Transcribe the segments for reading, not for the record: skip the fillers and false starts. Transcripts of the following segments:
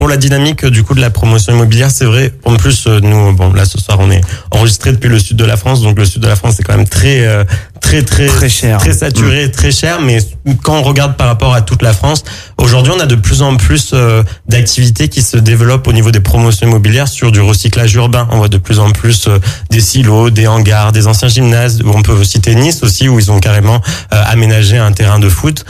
Pour la dynamique du coup de la promotion immobilière, c'est vrai. En plus, nous, là ce soir, on est enregistré depuis le sud de la France, donc le sud de la France c'est quand même très cher, très saturé, très cher. Mais quand on regarde par rapport à toute la France, aujourd'hui, on a de plus en plus d'activités qui se développent au niveau des promotions immobilières sur du recyclage urbain. On voit de plus en plus des silos, des hangars, des anciens gymnases. On peut citer Nice aussi, où ils ont carrément aménagé un terrain de foot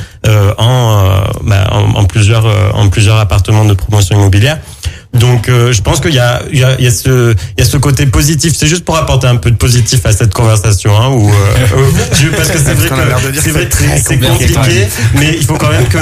en plusieurs appartements de promotion immobilière. Donc je pense qu'il y a ce côté positif. C'est juste pour apporter un peu de positif à cette conversation, parce que c'est vrai que c'est compliqué, mais il faut quand même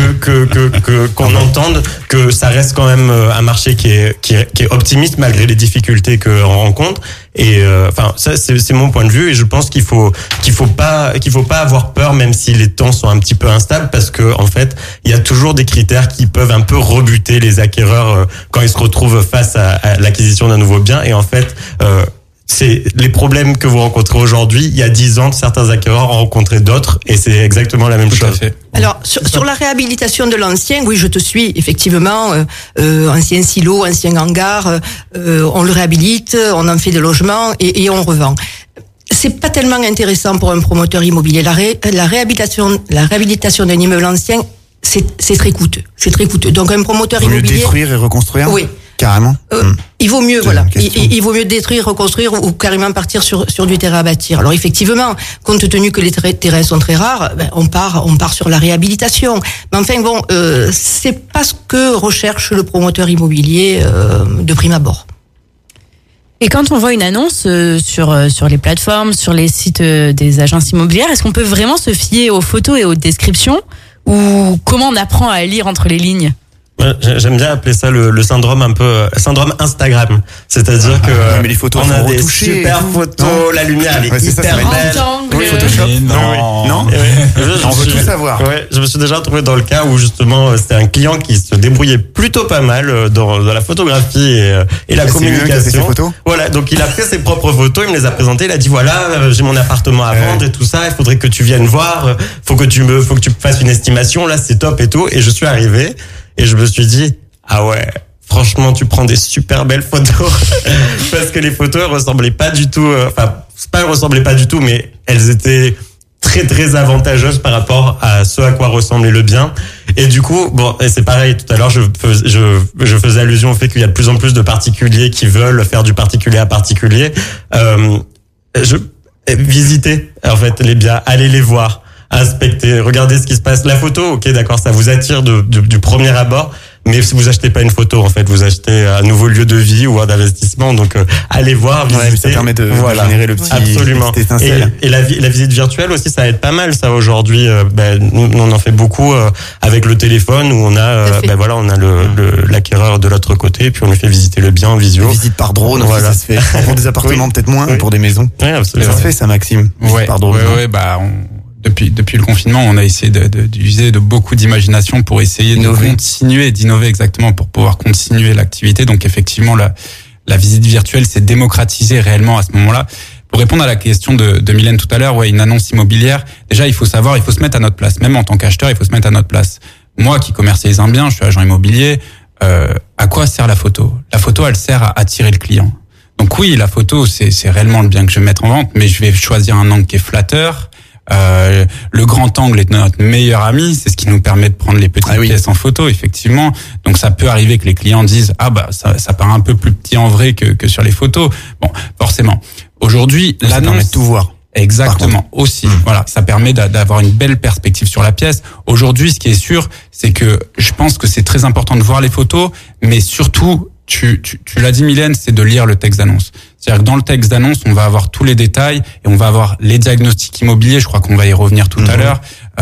qu'on entende que ça reste quand même un marché qui est optimiste malgré les difficultés qu'on rencontre. Et ça c'est mon point de vue, et je pense qu'il faut pas avoir peur, même si les temps sont un petit peu instables, parce que en fait il y a toujours des critères qui peuvent un peu rebuter les acquéreurs quand ils se retrouvent face à l'acquisition d'un nouveau bien. Et en fait c'est les problèmes que vous rencontrez aujourd'hui, il y a 10 ans, certains acquéreurs ont rencontré d'autres, et c'est exactement la même chose. Alors, sur la réhabilitation de l'ancien, oui, je te suis, effectivement, ancien silo, ancien hangar, on le réhabilite, on en fait des logements et on revend. C'est pas tellement intéressant pour un promoteur immobilier. La réhabilitation d'un immeuble ancien, c'est très coûteux. C'est très coûteux. Donc, un promoteur immobilier. Mieux détruire et reconstruire? Oui. Carrément. Il vaut mieux, il vaut mieux détruire, reconstruire ou carrément partir sur du terrain à bâtir. Alors effectivement, compte tenu que les terrains sont très rares, on part sur la réhabilitation. Mais enfin c'est pas ce que recherche le promoteur immobilier de prime abord. Et quand on voit une annonce sur les plateformes, sur les sites des agences immobilières, est-ce qu'on peut vraiment se fier aux photos et aux descriptions, ou comment on apprend à lire entre les lignes? J'aime bien appeler ça le syndrome syndrome Instagram. C'est-à-dire que mais les photos on a des super photos, la lumière elle est hyper belle. Oui, Photoshop. Non. On veut tout savoir. Ouais, je me suis déjà retrouvé dans le cas où justement c'était un client qui se débrouillait plutôt pas mal dans la photographie et la communication. Voilà, donc il a fait ses propres photos, il me les a présentées, il a dit voilà, j'ai mon appartement à vendre et tout ça, il faudrait que tu viennes voir, faut que tu fasses une estimation, là c'est top et tout. Et je suis arrivé et je me suis dit, ah ouais, franchement, tu prends des super belles photos. Parce que les photos, elles ressemblaient pas du tout, elles ressemblaient pas du tout, mais elles étaient très, très avantageuses par rapport à ce à quoi ressemblait le bien. Et du coup, et c'est pareil, tout à l'heure, je faisais allusion au fait qu'il y a de plus en plus de particuliers qui veulent faire du particulier à particulier. Visiter, en fait, les biens, allez les voir. Inspecter, regardez ce qui se passe. La photo, ok, d'accord, ça vous attire du premier abord, mais si vous achetez pas une photo, en fait, vous achetez un nouveau lieu de vie ou un investissement. Donc, allez voir, visiter. Ça permet de générer le petit. Absolument. Et la visite virtuelle aussi, ça aide pas mal, ça, aujourd'hui. Nous, on en fait beaucoup avec le téléphone, où on a, on a l'acquéreur de l'autre côté, puis on lui fait visiter le bien en visio. La visite par drone, ça se fait. Pour des appartements, peut-être moins, pour des maisons. Oui, absolument. Ça se fait, ça, Maxime. Par drone. Depuis le confinement, on a essayé d'user de beaucoup d'imagination pour essayer d'innover exactement, pour pouvoir continuer l'activité. Donc effectivement, la visite virtuelle s'est démocratisée réellement à ce moment-là. Pour répondre à la question de Mylène tout à l'heure, une annonce immobilière, déjà il faut se mettre à notre place. Même en tant qu'acheteur, il faut se mettre à notre place. Moi qui commercialise un bien, je suis agent immobilier, à quoi sert la photo? La photo, elle sert à attirer le client. Donc oui, la photo, c'est réellement le bien que je vais mettre en vente, mais je vais choisir un angle qui est flatteur. Le grand angle est notre meilleur ami, c'est ce qui nous permet de prendre les petites pièces en photo, effectivement. Donc ça peut arriver que les clients disent ça paraît un peu plus petit en vrai que sur les photos. Bon, forcément. Aujourd'hui, ça permet de tout voir. Exactement, aussi. Voilà, ça permet d'avoir une belle perspective sur la pièce. Aujourd'hui, ce qui est sûr, c'est que je pense que c'est très important de voir les photos, mais surtout, tu l'as dit, Mylène, c'est de lire le texte d'annonce. C'est-à-dire que dans le texte d'annonce, on va avoir tous les détails et on va avoir les diagnostics immobiliers. Je crois qu'on va y revenir tout à l'heure.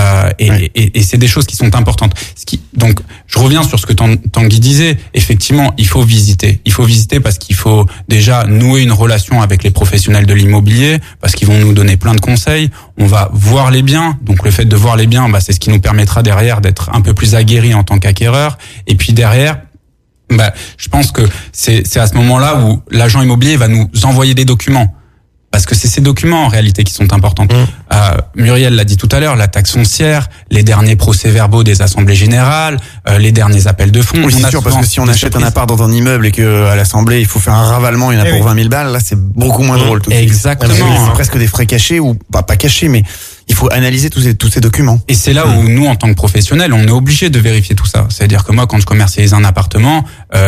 Et c'est des choses qui sont importantes. Donc, je reviens sur ce que Tanguy disait. Effectivement, il faut visiter. Il faut visiter parce qu'il faut déjà nouer une relation avec les professionnels de l'immobilier, parce qu'ils vont nous donner plein de conseils. On va voir les biens. Donc, le fait de voir les biens, c'est ce qui nous permettra derrière d'être un peu plus aguerris en tant qu'acquéreur. Et puis derrière, je pense que c'est à ce moment-là où l'agent immobilier va nous envoyer des documents. parce que c'est ces documents en réalité qui sont importants. Muriel l'a dit tout à l'heure, la taxe foncière, les derniers procès-verbaux des assemblées générales, les derniers appels de fonds. Oui, c'est sûr, parce que si on achète un appart dans un immeuble et que à l'assemblée il faut faire un ravalement, il y en a pour 20 000 balles, là c'est beaucoup moins drôle. Tout de suite. Exactement. C'est presque des frais cachés ou pas cachés, mais il faut analyser tous ces documents. Et c'est là où nous, en tant que professionnels, on est obligé de vérifier tout ça. C'est-à-dire que moi, quand je commercialise un appartement,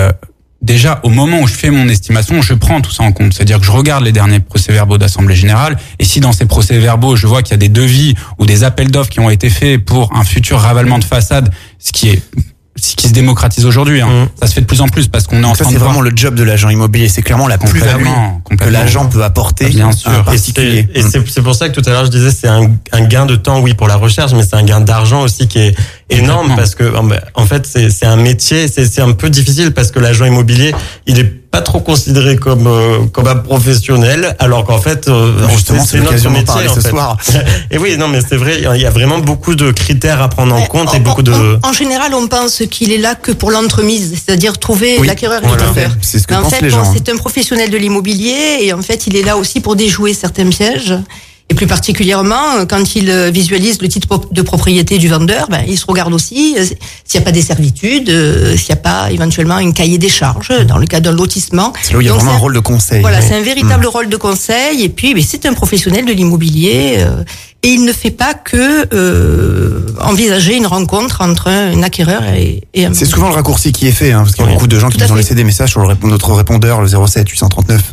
déjà, au moment où je fais mon estimation, je prends tout ça en compte. C'est-à-dire que je regarde les derniers procès-verbaux d'Assemblée Générale, et si dans ces procès-verbaux, je vois qu'il y a des devis ou des appels d'offres qui ont été faits pour un futur ravalement de façade, ce qui se démocratise aujourd'hui, ça se fait de plus en plus parce qu'on est en train de c'est vraiment le job de l'agent immobilier, c'est clairement la plus-value que l'agent peut apporter bien sûr. à un particulier. Et c'est pour ça que tout à l'heure je disais c'est un gain de temps, oui, pour la recherche, mais c'est un gain d'argent aussi qui est énorme parce que en fait c'est un métier, c'est un peu difficile parce que l'agent immobilier il est pas trop considéré comme un professionnel, alors qu'en fait justement c'est notre métier ce soir. Et oui, non mais c'est vrai, il y a vraiment beaucoup de critères à prendre en compte et beaucoup de. En général, on pense qu'il est là que pour l'entremise, c'est-à-dire trouver l'acquéreur et le vendeur. C'est ce que pensent en fait, les gens. C'est un professionnel de l'immobilier et en fait, il est là aussi pour déjouer certains pièges. Et plus particulièrement, quand il visualise le titre de propriété du vendeur, il se regarde aussi s'il n'y a pas des servitudes, s'il n'y a pas éventuellement un cahier des charges dans le cas d'un lotissement. C'est là où il y a vraiment un rôle de conseil. Voilà, c'est un véritable rôle de conseil. Et puis, c'est un professionnel de l'immobilier. Et il ne fait pas que envisager une rencontre entre un acquéreur et un. C'est souvent le raccourci qui est fait, parce qu'il y a beaucoup de gens qui nous ont laissé des messages sur notre répondeur, le 07 839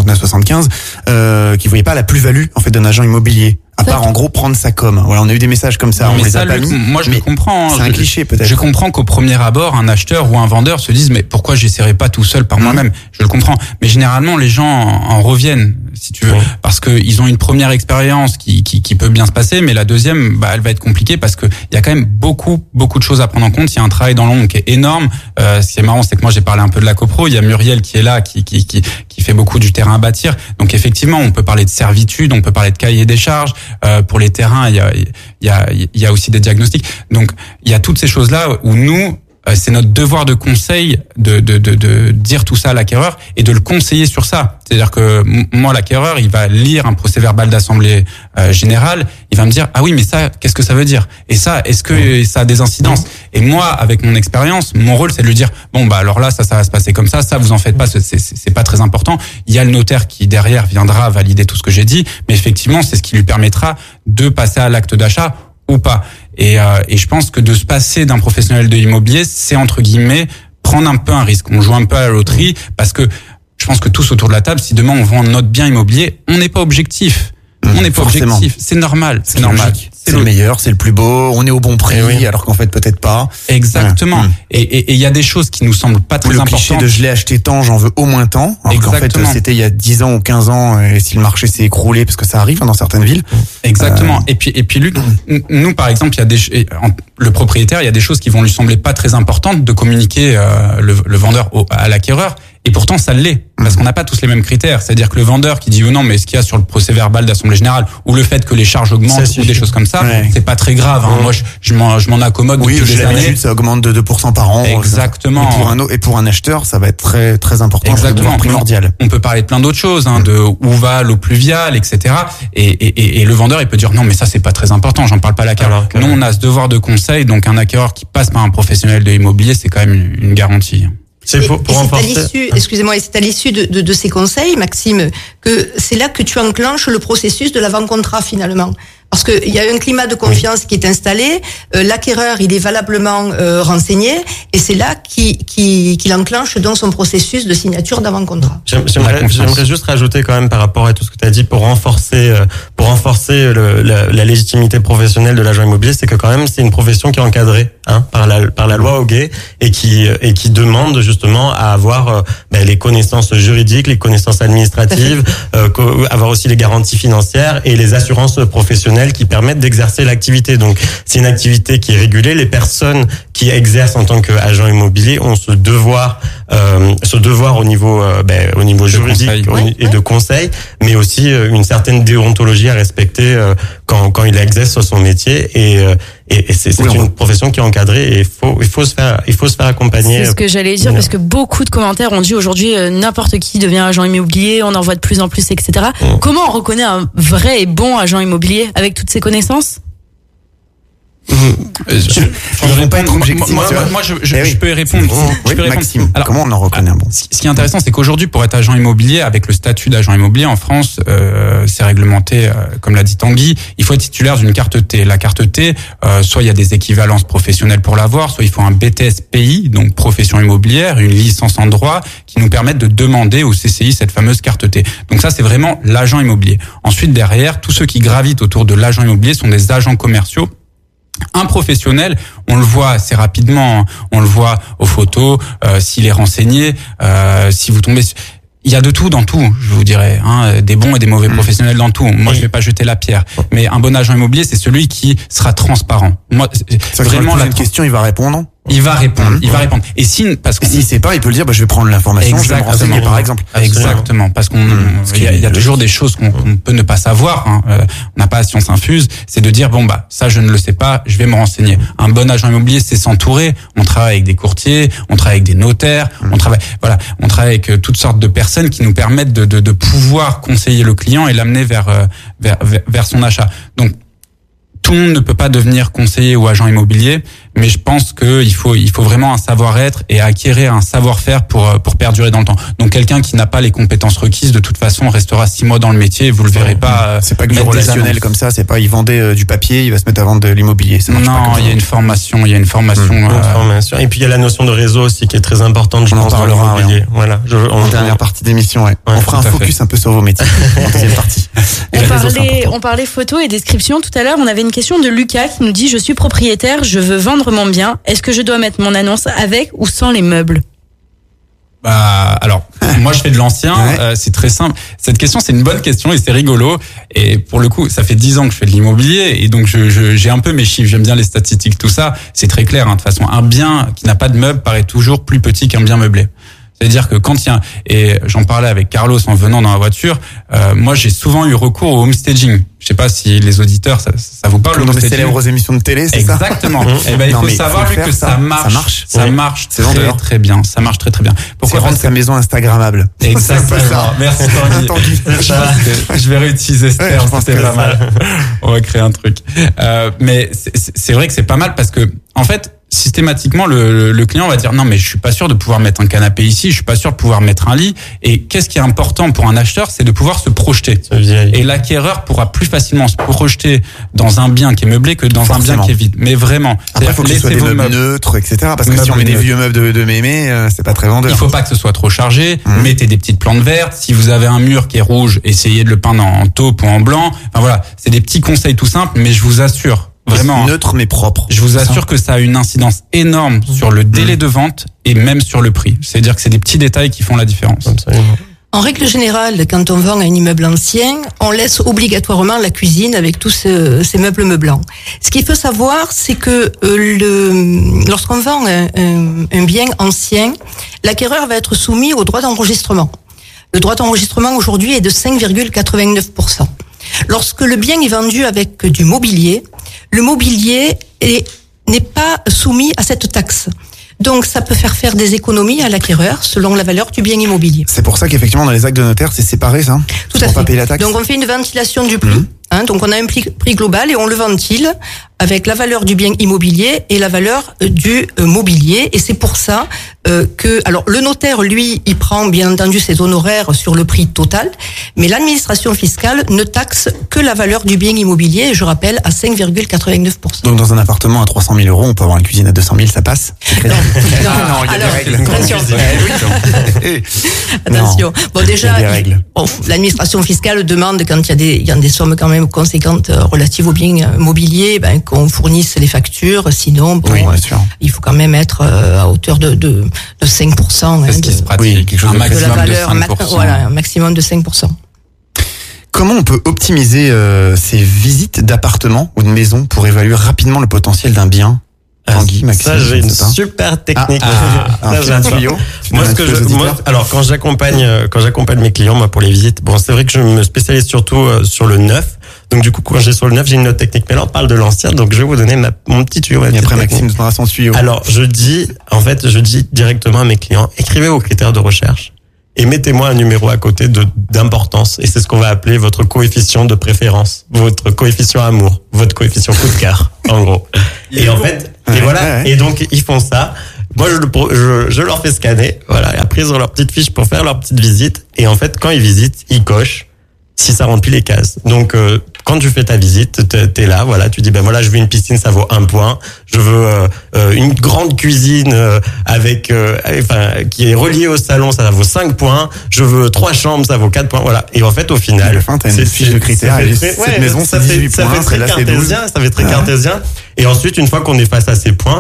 75, qui voyaient pas la plus-value en fait d'un agent immobilier. À part en gros prendre sa com. Voilà, on a eu des messages comme ça, on les a pas mis. Moi je le comprends. C'est un cliché peut-être. Je comprends qu'au premier abord, un acheteur ou un vendeur se dise mais pourquoi j'essaierai pas tout seul par moi-même. Je le comprends. Mais généralement les gens en reviennent, si tu veux, parce que ils ont une première expérience qui peut bien se passer, mais la deuxième, elle va être compliquée parce que il y a quand même beaucoup de choses à prendre en compte. Il y a un travail dans l'ombre qui est énorme. Ce qui est marrant, c'est que moi j'ai parlé un peu de la copro. Il y a Muriel qui est là, qui fait beaucoup du terrain à bâtir. Donc effectivement, on peut parler de servitude, on peut parler de cahier des charges. Pour les terrains, il y a aussi des diagnostics. Donc il y a toutes ces choses-là où nous, c'est notre devoir de conseil de dire tout ça à l'acquéreur et de le conseiller sur ça. C'est-à-dire que moi, l'acquéreur, il va lire un procès-verbal d'assemblée générale, il va me dire ah oui, mais ça, qu'est-ce que ça veut dire? Et ça, est-ce que ça a des incidences? Et moi, avec mon expérience, mon rôle, c'est de lui dire bon alors là, ça va se passer comme ça, vous en faites pas, c'est pas très important. Il y a le notaire qui derrière viendra valider tout ce que j'ai dit, mais effectivement, c'est ce qui lui permettra de passer à l'acte d'achat ou pas. Et je pense que de se passer d'un professionnel de l'immobilier, c'est entre guillemets prendre un peu un risque. On joue un peu à la loterie parce que je pense que tous autour de la table, si demain on vend notre bien immobilier, on n'est pas objectif. On n'est pas objectif. C'est normal. C'est normal. C'est le meilleur, c'est le plus beau, on est au bon prix, alors qu'en fait peut-être pas. Exactement. Et il y a des choses qui nous semblent pas très importantes. Le cliché de je l'ai acheté tant, j'en veux au moins tant. Alors qu'en fait c'était il y a 10 ans ou 15 ans, et si le marché s'est écroulé, parce que ça arrive dans certaines villes. Exactement. Et puis Luc, nous par exemple, il y a le propriétaire, il y a des choses qui vont lui sembler pas très importantes de communiquer le vendeur à l'acquéreur. Et pourtant, ça l'est, parce qu'on n'a pas tous les mêmes critères. C'est-à-dire que le vendeur qui dit non, mais ce qu'il y a sur le procès-verbal d'Assemblée Générale, ou le fait que les charges augmentent, ou des choses comme ça, c'est pas très grave. Moi, je m'en accommode depuis des années. Ça augmente de 2% par an. Exactement. Et pour un acheteur, ça va être très très important. Exactement. Primordial. On peut parler de plein d'autres choses, de où va l'eau pluviale, etc. Et le vendeur, il peut dire non, mais ça c'est pas très important. J'en parle pas à l'acquéreur. Nous, on a ce devoir de conseil, donc un acquéreur qui passe par un professionnel de l'immobilier, c'est quand même une garantie. C'est à l'issue de ces conseils, Maxime, que c'est là que tu enclenches le processus de l'avant-contrat finalement. Parce qu'il y a un climat de confiance qui est installé, l'acquéreur il est valablement renseigné, et c'est là qu'il enclenche donc son processus de signature d'avant-contrat. J'aimerais juste rajouter quand même par rapport à tout ce que tu as dit pour renforcer la légitimité professionnelle de l'agent immobilier, c'est que quand même c'est une profession qui est encadrée par la loi Hoguet et qui demande justement à avoir les connaissances juridiques, les connaissances administratives, avoir aussi les garanties financières et les assurances professionnelles qui permettent d'exercer l'activité. Donc, c'est une activité qui est régulée. Les personnes qui exercent en tant qu'agent immobilier ont ce devoir ce devoir au niveau juridique et de conseil, mais aussi une certaine déontologie à respecter quand il exerce son métier et c'est une profession qui est encadrée et il faut se faire accompagner. C'est ce que j'allais dire parce que beaucoup de commentaires ont dit aujourd'hui n'importe qui devient agent immobilier, on en voit de plus en plus, etc. Comment on reconnaît un vrai et bon agent immobilier avec toutes ces connaissances? Je peux y répondre. Maxime, alors, comment on en reconnaît un bon? Ce qui est intéressant, c'est qu'aujourd'hui, pour être agent immobilier, avec le statut d'agent immobilier en France, c'est réglementé, comme l'a dit Tanguy, il faut être titulaire d'une carte T. La carte T, soit il y a des équivalences professionnelles pour l'avoir, soit il faut un BTS PI, donc profession immobilière, une licence en droit, qui nous permettent de demander au CCI cette fameuse carte T. Donc ça, c'est vraiment l'agent immobilier. Ensuite, derrière, tous ceux qui gravitent autour de l'agent immobilier sont des agents commerciaux. Un professionnel, on le voit assez rapidement, on le voit aux photos, s'il est renseigné, si vous tombez... Il y a de tout dans tout, je vous dirais, des bons et des mauvais professionnels dans tout. Moi, je vais pas jeter la pierre, mais un bon agent immobilier, c'est celui qui sera transparent. Moi, c'est vraiment une question, il va répondre. Il va répondre. Et parce que s'il sait pas, il peut le dire, je vais prendre l'information, je vais me renseigner, par exemple. Exactement. Parce il y a toujours des choses qu'on peut ne pas savoir, on n'a pas la science infuse. C'est de dire, ça, je ne le sais pas, je vais me renseigner. Un bon agent immobilier, c'est s'entourer. On travaille avec des courtiers, on travaille avec des notaires, on travaille avec toutes sortes de personnes qui nous permettent de pouvoir conseiller le client et l'amener vers son achat. Donc, tout le monde ne peut pas devenir conseiller ou agent immobilier, mais je pense qu'il faut vraiment un savoir-être et acquérir un savoir-faire pour perdurer dans le temps. Donc quelqu'un qui n'a pas les compétences requises, de toute façon, restera 6 mois dans le métier et vous le verrez pas. C'est pas que du relationnel comme ça, c'est pas il vendait du papier, il va se mettre à vendre de l'immobilier. Non, il y a une formation, Et puis il y a la notion de réseau aussi qui est très importante, je pense, dans l'immobilier. Voilà. En dernière partie d'émission, on fera un focus un peu sur vos métiers en deuxième partie. On parlait photo et description tout à l'heure. On avait une question de Lucas qui nous dit: je suis propriétaire, je veux vendre mon bien. Est-ce que je dois mettre mon annonce avec ou sans les meubles? Alors, moi je fais de l'ancien, c'est très simple. Cette question, c'est une bonne question et c'est rigolo. Et pour le coup, ça fait 10 ans que je fais de l'immobilier et donc j'ai un peu mes chiffres, j'aime bien les statistiques, tout ça. C'est très clair, de toute façon. Un bien qui n'a pas de meubles paraît toujours plus petit qu'un bien meublé. C'est-à-dire que quand il y a, et j'en parlais avec Carlos en venant dans la voiture, moi j'ai souvent eu recours au homestaging. Je sais pas si les auditeurs, ça vous parle. Comme dans les célèbres émissions de télé, c'est ça? Exactement. Il faut savoir que ça marche. Ça marche très bien. Ça marche très bien. Pourquoi rendre sa maison instagrammable? Exactement. Merci Tanguy. Je vais réutiliser ce terme, c'est pas mal. On va créer un truc. Mais c'est vrai que c'est pas mal parce que, en fait, systématiquement, le client va dire non, mais je suis pas sûr de pouvoir mettre un canapé ici, je suis pas sûr de pouvoir mettre un lit. Et qu'est-ce qui est important pour un acheteur, c'est de pouvoir se projeter. Et l'acquéreur pourra plus facilement se projeter dans un bien qui est meublé que dans un bien qui est vide. Mais vraiment. Après, il faut que ce soit des meubles neutres, etc. Parce que si on met des vieux meubles de mémé, c'est pas très vendeur. Il faut pas que ce soit trop chargé. Mettez des petites plantes vertes. Si vous avez un mur qui est rouge, essayez de le peindre en taupe ou en blanc. Enfin voilà, c'est des petits conseils tout simples, mais je vous assure, vraiment neutre mais propre. Je vous assure que ça a une incidence énorme sur le délai de vente et même sur le prix. C'est-à-dire que c'est des petits détails qui font la différence. Absolument. En règle générale, quand on vend un immeuble ancien, on laisse obligatoirement la cuisine avec tous ces meubles meublants. Ce qu'il faut savoir, c'est que lorsqu'on vend un bien ancien, l'acquéreur va être soumis au droit d'enregistrement. Le droit d'enregistrement aujourd'hui est de 5,89%. Lorsque le bien est vendu avec du mobilier, le mobilier n'est pas soumis à cette taxe. Donc, ça peut faire des économies à l'acquéreur selon la valeur du bien immobilier. C'est pour ça qu'effectivement, dans les actes de notaire, c'est séparé, ça? Tout à fait. Pas payer la taxe. Donc, on fait une ventilation du prix. Donc, on a un prix global et on le ventile avec la valeur du bien immobilier et la valeur du mobilier. Et c'est pour ça alors, le notaire, lui, il prend bien entendu ses honoraires sur le prix total, mais l'administration fiscale ne taxe que la valeur du bien immobilier, je rappelle, à 5,89%. Donc, dans un appartement à 300 000 euros, on peut avoir une cuisine à 200 000, ça passe? Non, il y a des règles. Attention. Bon, déjà, l'administration fiscale demande, quand il y a des sommes quand même conséquentes relatives aux biens immobiliers, qu'on fournisse les factures, sinon, il faut quand même être à hauteur de 5%. C'est ce qui se pratique. Quelque chose un maximum de 5%. Voilà, un maximum de 5%. Comment on peut optimiser ces visites d'appartements ou de maisons pour évaluer rapidement le potentiel d'un bien? Tanguy, Maxime, ça, j'ai une c'est ça super technique. Ça, j'ai un tuyau. Moi, alors, quand j'accompagne mes clients, moi, pour les visites, bon, c'est vrai que je me spécialise surtout sur le neuf. Donc, du coup, quand j'ai sur le neuf, j'ai une autre technique. Mais là, on parle de l'ancien. Donc, je vais vous donner mon petit tuyau. Et après, Maxime donnera son tuyau. Alors, je dis directement à mes clients, écrivez vos critères de recherche. Et mettez-moi un numéro à côté d'importance. Et c'est ce qu'on va appeler votre coefficient de préférence, votre coefficient amour, votre coefficient coup de cœur, en gros. Et en fait, et voilà. Et donc, ils font ça. Moi, je leur fais scanner. Voilà. Et après, ils ont leur petite fiche pour faire leur petite visite. Et en fait, quand ils visitent, ils cochent si ça remplit les cases. Donc, quand tu fais ta visite, t'es là, voilà, tu dis, ben voilà, je veux une piscine, ça vaut 1 point. Je veux une grande cuisine qui est reliée au salon, ça vaut 5 points. Je veux 3 chambres, ça vaut 4 points. Voilà. Et en fait, au final, à la fin, t'as une fiche de critères. Cette maison, c'est 18 points. Ça fait très cartésien. Ça fait très cartésien. Et ensuite, une fois qu'on est face à ces points,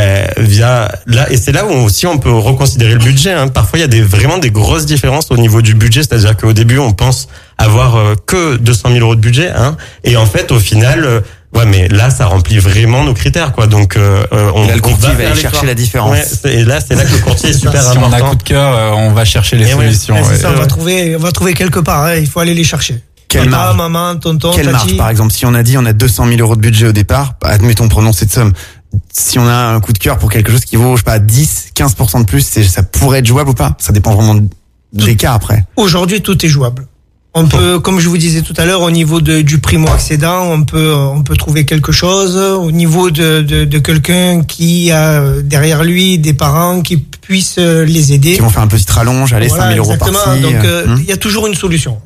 et c'est là où aussi on peut reconsidérer le budget. Hein. Parfois, il y a vraiment des grosses différences au niveau du budget. C'est-à-dire qu'au début, on pense avoir que 200 000 euros de budget, hein. Et en fait, au final, mais là, ça remplit vraiment nos critères, quoi. Donc, le courtier va aller chercher la différence. Ouais, et là, c'est là que le courtier est super important. Si on a coup de cœur, on va chercher les solutions. C'est ça, on va trouver quelque part. Hein. Il faut aller les chercher. Papa, maman, tonton, quelle marge, par exemple, si on a dit on a 200 000 euros de budget au départ, admettons, prenons cette somme. Si on a un coup de cœur pour quelque chose qui vaut, je sais pas, 10, 15% de plus, ça pourrait être jouable ou pas? Ça dépend vraiment des cas après. Aujourd'hui, tout est jouable. On peut, comme je vous disais tout à l'heure, au niveau du primo-accédant, on peut trouver quelque chose. Au niveau de quelqu'un qui a derrière lui des parents qui puissent les aider. Qui vont faire un petit rallonge, allez, voilà, 5 000 euros par-ci. Donc, il y a toujours une solution.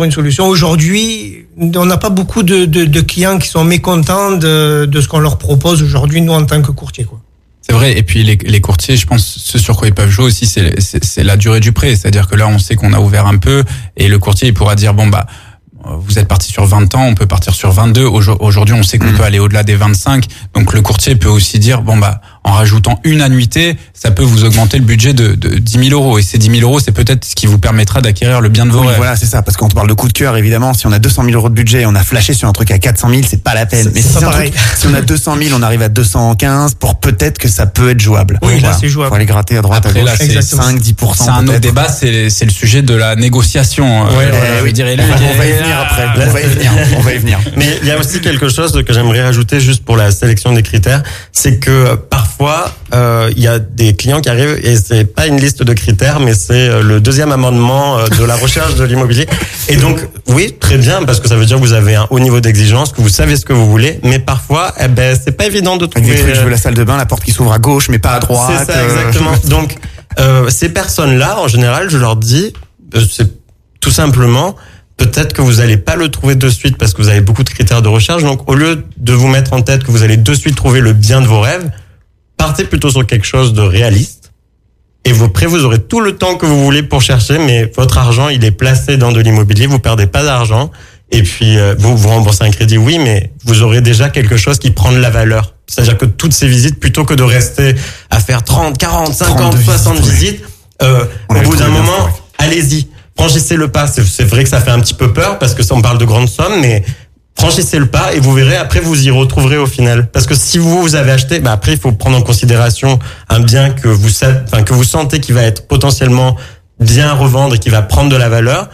Aujourd'hui, on n'a pas beaucoup de clients qui sont mécontents de ce qu'on leur propose aujourd'hui, nous, en tant que courtier, quoi. C'est vrai, et puis les courtiers, je pense, ce sur quoi ils peuvent jouer aussi, c'est la durée du prêt. C'est-à-dire que là, on sait qu'on a ouvert un peu, et le courtier, il pourra dire, vous êtes parti sur 20 ans, on peut partir sur 22. Aujourd'hui, on sait qu'on peut aller au-delà des 25. Donc, le courtier peut aussi dire, en rajoutant une annuité, ça peut vous augmenter le budget de 10 000 euros. Et ces 10 000 euros, c'est peut-être ce qui vous permettra d'acquérir le bien de vos rêves. Voilà, c'est ça. Parce qu'on parle de coup de cœur, évidemment. Si on a 200 000 euros de budget, on a flashé sur un truc à 400 000, c'est pas la peine. Mais si on a 200 000, on arrive à 215 pour peut-être que ça peut être jouable. Oui, là, c'est jouable. Faut aller gratter à droite, après, à gauche. Là, c'est 5, 10%. C'est un autre débat, c'est le sujet de la négociation. On va y venir après. On va y venir. Mais il y a aussi quelque chose que j'aimerais rajouter juste pour la sélection des critères, c'est que parfois il y a des clients qui arrivent et c'est pas une liste de critères, mais c'est le deuxième amendement de la recherche de l'immobilier. Et donc oui, très bien, parce que ça veut dire que vous avez un haut niveau d'exigence, que vous savez ce que vous voulez, mais parfois c'est pas évident de trouver. Je veux la salle de bain, la porte qui s'ouvre à gauche, mais pas à droite. C'est ça, exactement. Donc ces personnes-là, en général, je leur dis, c'est tout simplement. Peut-être que vous n'allez pas le trouver de suite parce que vous avez beaucoup de critères de recherche. Donc, au lieu de vous mettre en tête que vous allez de suite trouver le bien de vos rêves, partez plutôt sur quelque chose de réaliste. Et après, vous aurez tout le temps que vous voulez pour chercher, mais votre argent, il est placé dans de l'immobilier. Vous perdez pas d'argent. Et puis, vous remboursez un crédit, oui, mais vous aurez déjà quelque chose qui prend de la valeur. C'est-à-dire que toutes ces visites, plutôt que de rester à faire 30, 40, 50, 60 visites, au bout d'un moment, allez-y. Franchissez le pas. C'est vrai que ça fait un petit peu peur parce que ça, on parle de grandes sommes, mais franchissez le pas et vous verrez, après vous y retrouverez au final. Parce que si vous avez acheté, après il faut prendre en considération un bien que vous sentez qui va être potentiellement bien à revendre et qui va prendre de la valeur.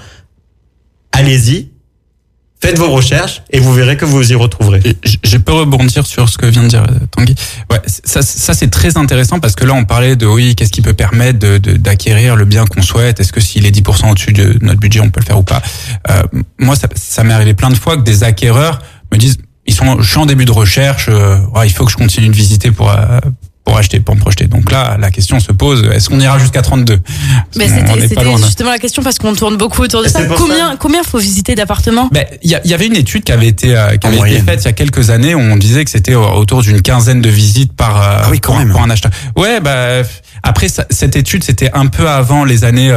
Allez-y. Faites vos recherches et vous verrez que vous y retrouverez. Je peux rebondir sur ce que vient de dire Tanguy. Ouais, ça c'est très intéressant parce que là on parlait de qu'est-ce qui peut permettre d'acquérir le bien qu'on souhaite. Est-ce que s'il est 10% au-dessus de notre budget, on peut le faire ou pas? Moi, ça m'est arrivé plein de fois que des acquéreurs me disent, je suis en début de recherche, il faut que je continue de visiter pour acheter, pour me projeter. Donc là, la question se pose, est-ce qu'on ira jusqu'à 32? Mais c'était justement la question parce qu'on tourne beaucoup autour de ça. Combien faut visiter d'appartements? Il y avait une étude qui avait été faite il y a quelques années où on disait que c'était autour d'une quinzaine de visites pour un acheteur. Ouais, après cette étude, c'était un peu avant les années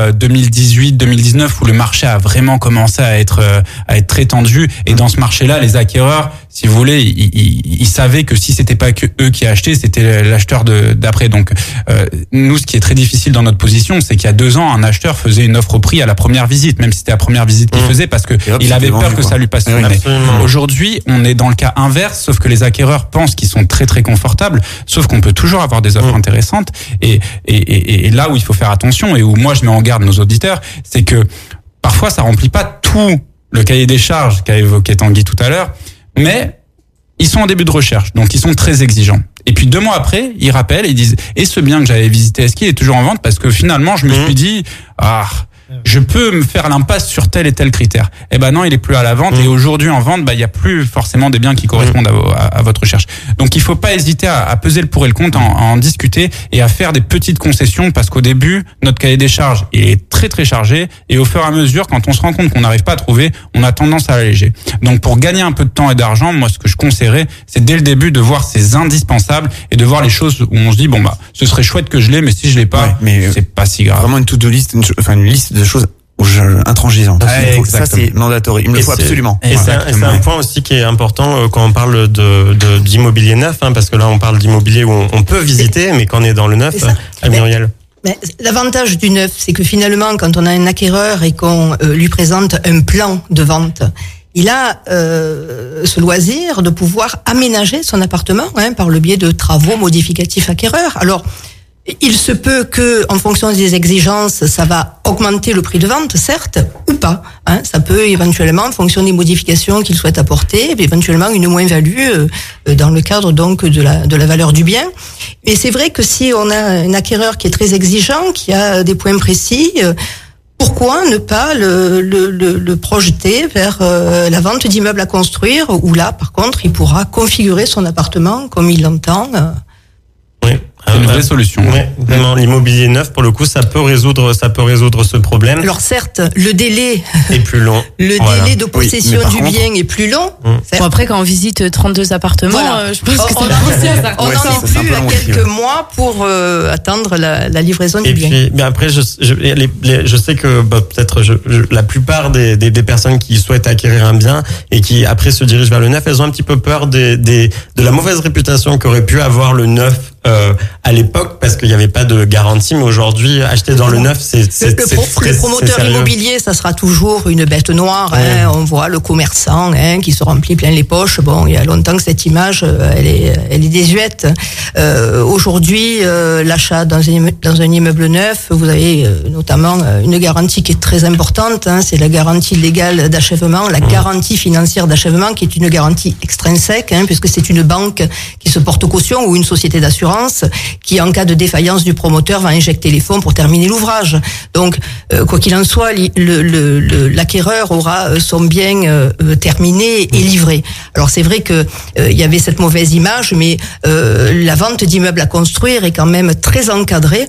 2018-2019 où le marché a vraiment commencé à être très tendu, et dans ce marché-là, les acquéreurs, si vous voulez, ils savaient que si c'était pas que eux qui achetaient, c'était l'acheteur d'après. Donc nous, ce qui est très difficile dans notre position, c'est qu'il y a 2 ans, un acheteur faisait une offre au prix à la première visite, même si c'était la première visite qu'il faisait, parce que il avait peur que ça lui passe sur le nez. Aujourd'hui, on est dans le cas inverse, sauf que les acquéreurs pensent qu'ils sont très très confortables, sauf qu'on peut toujours avoir des offres intéressantes. Et là où il faut faire attention et où moi je mets en garde nos auditeurs, c'est que parfois ça remplit pas tout le cahier des charges qu'a évoqué Tanguy tout à l'heure, mais ils sont en début de recherche, donc ils sont très exigeants. Et puis 2 mois après, ils rappellent et ils disent « Et ce bien que j'avais visité, est-ce qu'il est toujours en vente ?» Parce que finalement, je me suis dit « Ah, je peux me faire l'impasse sur tel et tel critère. » Eh ben non, il est plus à la vente. Et aujourd'hui, en vente, il y a plus forcément des biens qui correspondent à votre recherche. Donc il faut pas hésiter à peser le pour et le contre, à en discuter et à faire des petites concessions, parce qu'au début, notre cahier des charges est très très chargé, et au fur et à mesure, quand on se rend compte qu'on n'arrive pas à trouver, on a tendance à l'alléger. Donc pour gagner un peu de temps et d'argent, moi ce que je conseillerais, c'est dès le début de voir ces indispensables et de voir les choses où on se dit ce serait chouette que je l'ai, mais si je l'ai pas, c'est pas si grave. Vraiment une to-do list, une liste de choses intransigeantes. Ça c'est mandatory. Il me le faut absolument. Et c'est un point aussi qui est important quand on parle d'immobilier neuf, parce que là on parle d'immobilier où on peut visiter, mais quand on est dans le neuf, Muriel. Mais l'avantage du neuf, c'est que finalement, quand on a un acquéreur et qu'on lui présente un plan de vente, il a ce loisir de pouvoir aménager son appartement par le biais de travaux modificatifs acquéreurs. Alors, il se peut que, en fonction des exigences, ça va augmenter le prix de vente, certes, ou pas. Ça peut éventuellement, en fonction des modifications qu'il souhaite apporter, éventuellement une moins-value dans le cadre donc de la valeur du bien. Mais c'est vrai que si on a un acquéreur qui est très exigeant, qui a des points précis, pourquoi ne pas le projeter vers la vente d'immeubles à construire, où là, par contre, il pourra configurer son appartement comme il l'entend. Oui. C'est une vraie solution. Oui, vraiment, l'immobilier neuf, pour le coup, ça peut résoudre ce problème. Alors certes, le délai est plus long. Le délai de possession du bien est plus long. Bon, après, quand on visite 32 appartements, je pense que on n'en est plus à quelques mois pour attendre la livraison du bien. Et puis, mais après, je sais que peut-être la plupart des personnes qui souhaitent acquérir un bien et qui après se dirigent vers le neuf, elles ont un petit peu peur de la mauvaise réputation qu'aurait pu avoir le neuf à l'époque, parce qu'il n'y avait pas de garantie, mais aujourd'hui, acheter dans le neuf, le promoteur immobilier, ça sera toujours une bête noire. On voit le commerçant qui se remplit plein les poches. Bon, il y a longtemps que cette image, elle est désuète. Aujourd'hui, l'achat dans un immeuble neuf, vous avez notamment une garantie qui est très importante. C'est la garantie légale d'achèvement, la garantie financière d'achèvement, qui est une garantie extrinsèque, puisque c'est une banque qui se porte caution ou une société d'assurance qui, en cas de défaillance du promoteur, va injecter les fonds pour terminer l'ouvrage. Donc, quoi qu'il en soit, l'acquéreur aura son bien terminé et livré. Alors, c'est vrai que il y avait cette mauvaise image, mais la vente d'immeubles à construire est quand même très encadrée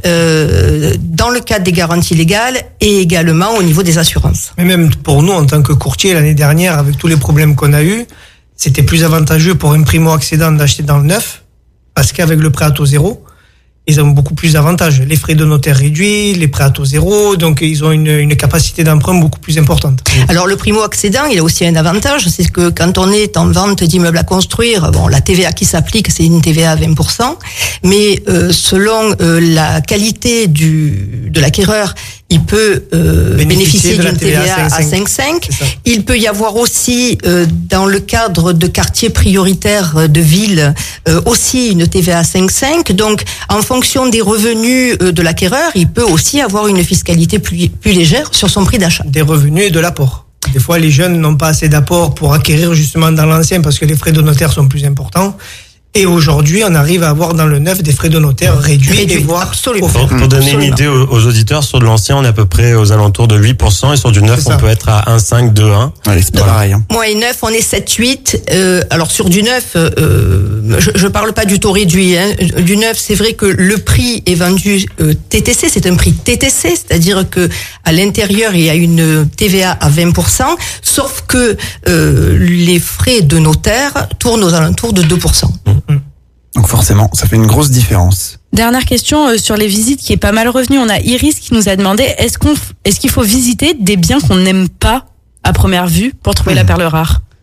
dans le cadre des garanties légales et également au niveau des assurances. Mais même pour nous, en tant que courtier, l'année dernière, avec tous les problèmes qu'on a eus, c'était plus avantageux pour un primo-accédant d'acheter dans le neuf, parce qu'avec le prêt à taux zéro, ils ont beaucoup plus d'avantages. Les frais de notaire réduits, les prêts à taux zéro, donc ils ont une capacité d'emprunt beaucoup plus importante. Alors le primo-accédant, il a aussi un avantage, c'est que quand on est en vente d'immeubles à construire, la TVA qui s'applique, c'est une TVA à 20%, mais selon la qualité de l'acquéreur, il peut bénéficier d'une TVA à 5,5. Il peut y avoir aussi, dans le cadre de quartiers prioritaires de ville, aussi une TVA à 5,5. Donc, en fonction des revenus de l'acquéreur, il peut aussi avoir une fiscalité plus légère sur son prix d'achat. Des revenus et de l'apport. Des fois, les jeunes n'ont pas assez d'apport pour acquérir justement dans l'ancien parce que les frais de notaire sont plus importants. Et aujourd'hui, on arrive à avoir dans le neuf des frais de notaire réduits et voire absolument. Pour donner une idée aux auditeurs, sur de l'ancien, on est à peu près aux alentours de 8%, et sur du neuf, on peut être à 1,5, 2,1. Ouais, c'est pareil. Moi et neuf, on est 7,8. Alors sur du neuf, je parle pas du taux réduit. Du neuf, c'est vrai que le prix est vendu TTC, c'est un prix TTC, c'est-à-dire que à l'intérieur il y a une TVA à 20%, sauf que les frais de notaire tournent aux alentours de 2%. Donc forcément, ça fait une grosse différence. Dernière question sur les visites qui est pas mal revenue. On a Iris qui nous a demandé est-ce qu'il faut visiter des biens qu'on n'aime pas à première vue pour trouver la perle rare?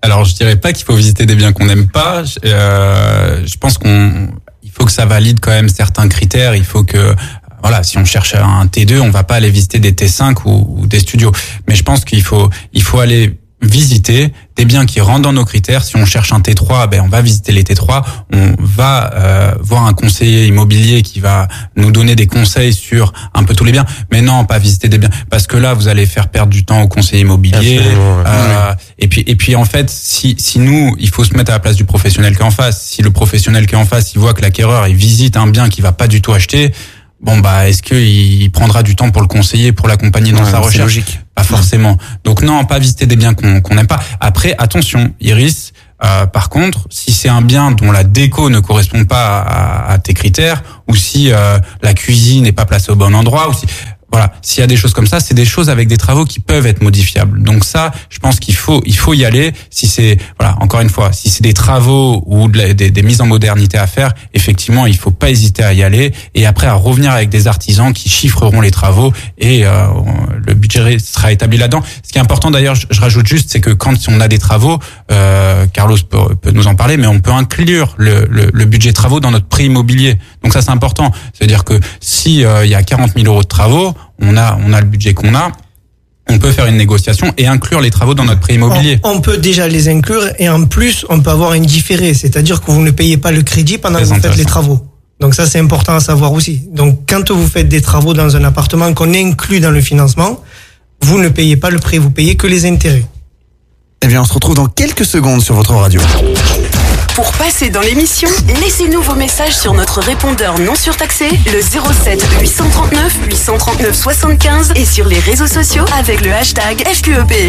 Alors, je dirais pas qu'il faut visiter des biens qu'on n'aime pas. Je pense il faut que ça valide quand même certains critères. Il faut que, voilà, si on cherche un T2, on va pas aller visiter des T5 ou des studios. Mais je pense qu'il faut aller visiter des biens qui rentrent dans nos critères. Si on cherche un T3, on va visiter les T3. On va voir un conseiller immobilier qui va nous donner des conseils sur un peu tous les biens. Mais non, pas visiter des biens, parce que là, vous allez faire perdre du temps au conseiller immobilier. Et puis en fait, si nous, il faut se mettre à la place du professionnel qui est en face. Si le professionnel qui est en face, il voit que l'acquéreur, il visite un bien qu'il va pas du tout acheter, est-ce qu'il prendra du temps pour le conseiller, pour l'accompagner dans sa recherche? Logique. Pas forcément. Donc non, pas visiter des biens qu'on n'aime pas. Après, attention, Iris, par contre, si c'est un bien dont la déco ne correspond pas à tes critères, ou si la cuisine n'est pas placée au bon endroit, ou si... Voilà, s'il y a des choses comme ça, c'est des choses avec des travaux qui peuvent être modifiables. Donc ça, je pense qu'il faut y aller. Si c'est, voilà, encore une fois, si c'est des travaux ou des mises en modernité à faire, effectivement, il faut pas hésiter à y aller, et après à revenir avec des artisans qui chiffreront les travaux, et le budget sera établi là-dedans. Ce qui est important d'ailleurs, je rajoute juste, c'est que quand on a des travaux, Carlos peut nous en parler, mais on peut inclure le budget travaux dans notre prix immobilier. Donc ça, c'est important. C'est-à-dire que si il y a 40 000 euros de travaux, on a le budget qu'on a, on peut faire une négociation et inclure les travaux dans notre prix immobilier. On peut déjà les inclure, et en plus, on peut avoir une différée, c'est-à-dire que vous ne payez pas le crédit pendant que vous faites les travaux. Donc ça, c'est important à savoir aussi. Donc quand vous faites des travaux dans un appartement qu'on inclut dans le financement, vous ne payez pas le prix, vous payez que les intérêts. Eh bien, on se retrouve dans quelques secondes sur votre radio. Pour passer dans l'émission, laissez-nous vos messages sur notre répondeur non surtaxé, le 07 839 839 75, et sur les réseaux sociaux avec le hashtag FQEP.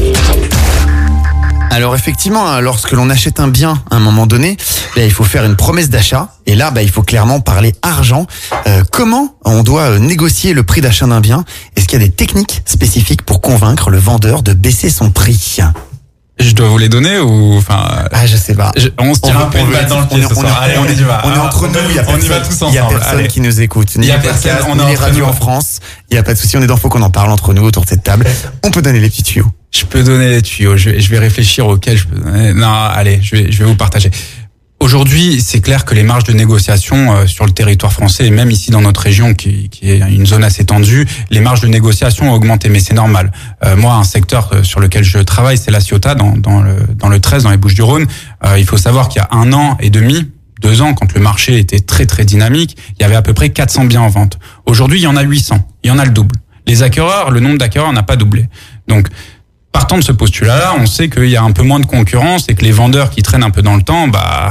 Alors effectivement, lorsque l'on achète un bien à un moment donné, il faut faire une promesse d'achat. Et là, il faut clairement parler argent. Comment on doit négocier le prix d'achat d'un bien? Est-ce qu'il y a des techniques spécifiques pour convaincre le vendeur de baisser son prix? Je dois vous les donner ou je sais pas. On se tire un peu une balle dans le pied ce soir. Allez, on y va. On est entre nous, il y a personne qui nous écoute. Ni les podcasts, ni les radios en France. Il y a pas de souci, on est dans Faut qu'on en parle entre nous autour de cette table. On peut donner les petits tuyaux. Je peux donner les tuyaux. Je vais réfléchir auxquels je peux donner. Non, allez, je vais vous partager. Aujourd'hui, c'est clair que les marges de négociation sur le territoire français, et même ici dans notre région qui est une zone assez tendue, les marges de négociation ont augmenté, mais c'est normal. Moi, un secteur sur lequel je travaille, c'est la Ciotat, dans le 13, dans les Bouches-du-Rhône. Il faut savoir qu'il y a 1 an et demi, 2 ans, quand le marché était très très dynamique, il y avait à peu près 400 biens en vente. Aujourd'hui, il y en a 800, il y en a le double. Les acquéreurs, le nombre d'acquéreurs n'a pas doublé. Donc, partant de ce postulat-là, on sait qu'il y a un peu moins de concurrence et que les vendeurs qui traînent un peu dans le temps,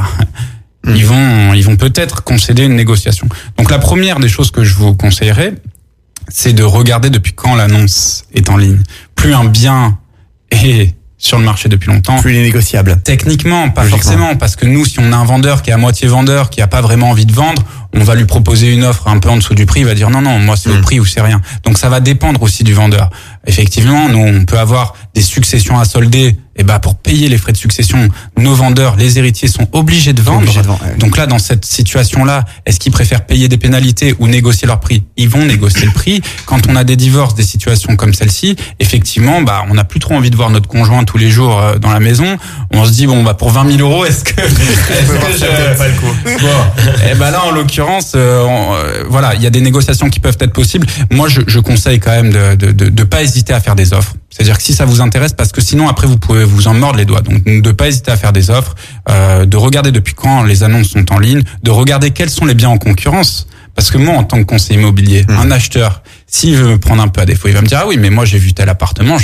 ils vont peut-être concéder une négociation. Donc la première des choses que je vous conseillerais, c'est de regarder depuis quand l'annonce est en ligne. Plus un bien est sur le marché depuis longtemps, plus il est négociable. Techniquement, pas forcément, parce que nous, si on a un vendeur qui est à moitié vendeur, qui a pas vraiment envie de vendre, on va lui proposer une offre un peu en dessous du prix, il va dire non, moi c'est au prix ou c'est rien. Donc ça va dépendre aussi du vendeur. Effectivement, nous, on peut avoir des successions à solder, et pour payer les frais de succession, nos vendeurs, les héritiers sont obligés de vendre. Donc là, dans cette situation-là, est-ce qu'ils préfèrent payer des pénalités ou négocier leur prix? Ils vont négocier le prix. Quand on a des divorces, des situations comme celle-ci, effectivement, on n'a plus trop envie de voir notre conjoint tous les jours dans la maison. On se dit pour 20 000 euros, est-ce que je pas le coup? Là, en l'occurrence, il y a des négociations qui peuvent être possibles. Moi, je conseille quand même de pas hésiter à faire des offres. C'est-à-dire que si ça vous intéresse, parce que sinon après vous pouvez vous en mordre les doigts. Donc de pas hésiter à faire des offres, de regarder depuis quand les annonces sont en ligne, de regarder quels sont les biens en concurrence. Parce que moi, en tant que conseiller immobilier, un acheteur, s'il veut me prendre un peu à défaut, il va me dire oui, mais moi j'ai vu tel appartement,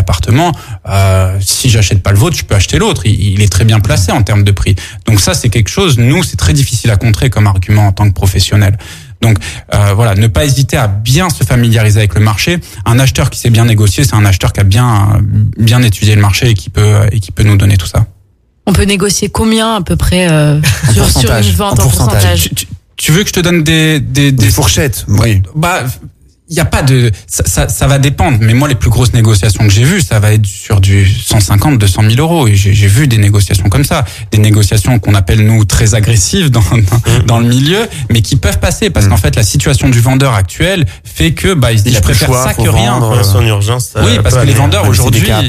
si j'achète pas le vôtre, je peux acheter l'autre. Il est très bien placé en termes de prix. Donc ça, c'est quelque chose. Nous, c'est très difficile à contrer comme argument en tant que professionnel. Donc ne pas hésiter à bien se familiariser avec le marché. Un acheteur qui sait bien négocier, c'est un acheteur qui a bien étudié le marché et qui peut nous donner tout ça. On peut négocier combien à peu près sur une vente en pourcentage? Tu veux que je te donne des fourchettes? Oui. Il y a pas de ça va dépendre, mais moi les plus grosses négociations que j'ai vues, ça va être sur du 150 200 000 euros, et j'ai vu des négociations comme ça, des négociations qu'on appelle nous très agressives dans le milieu, mais qui peuvent passer parce qu'en fait la situation du vendeur actuel fait que il se dit je préfère ça que rien. Son urgence. Oui, parce que les vendeurs aujourd'hui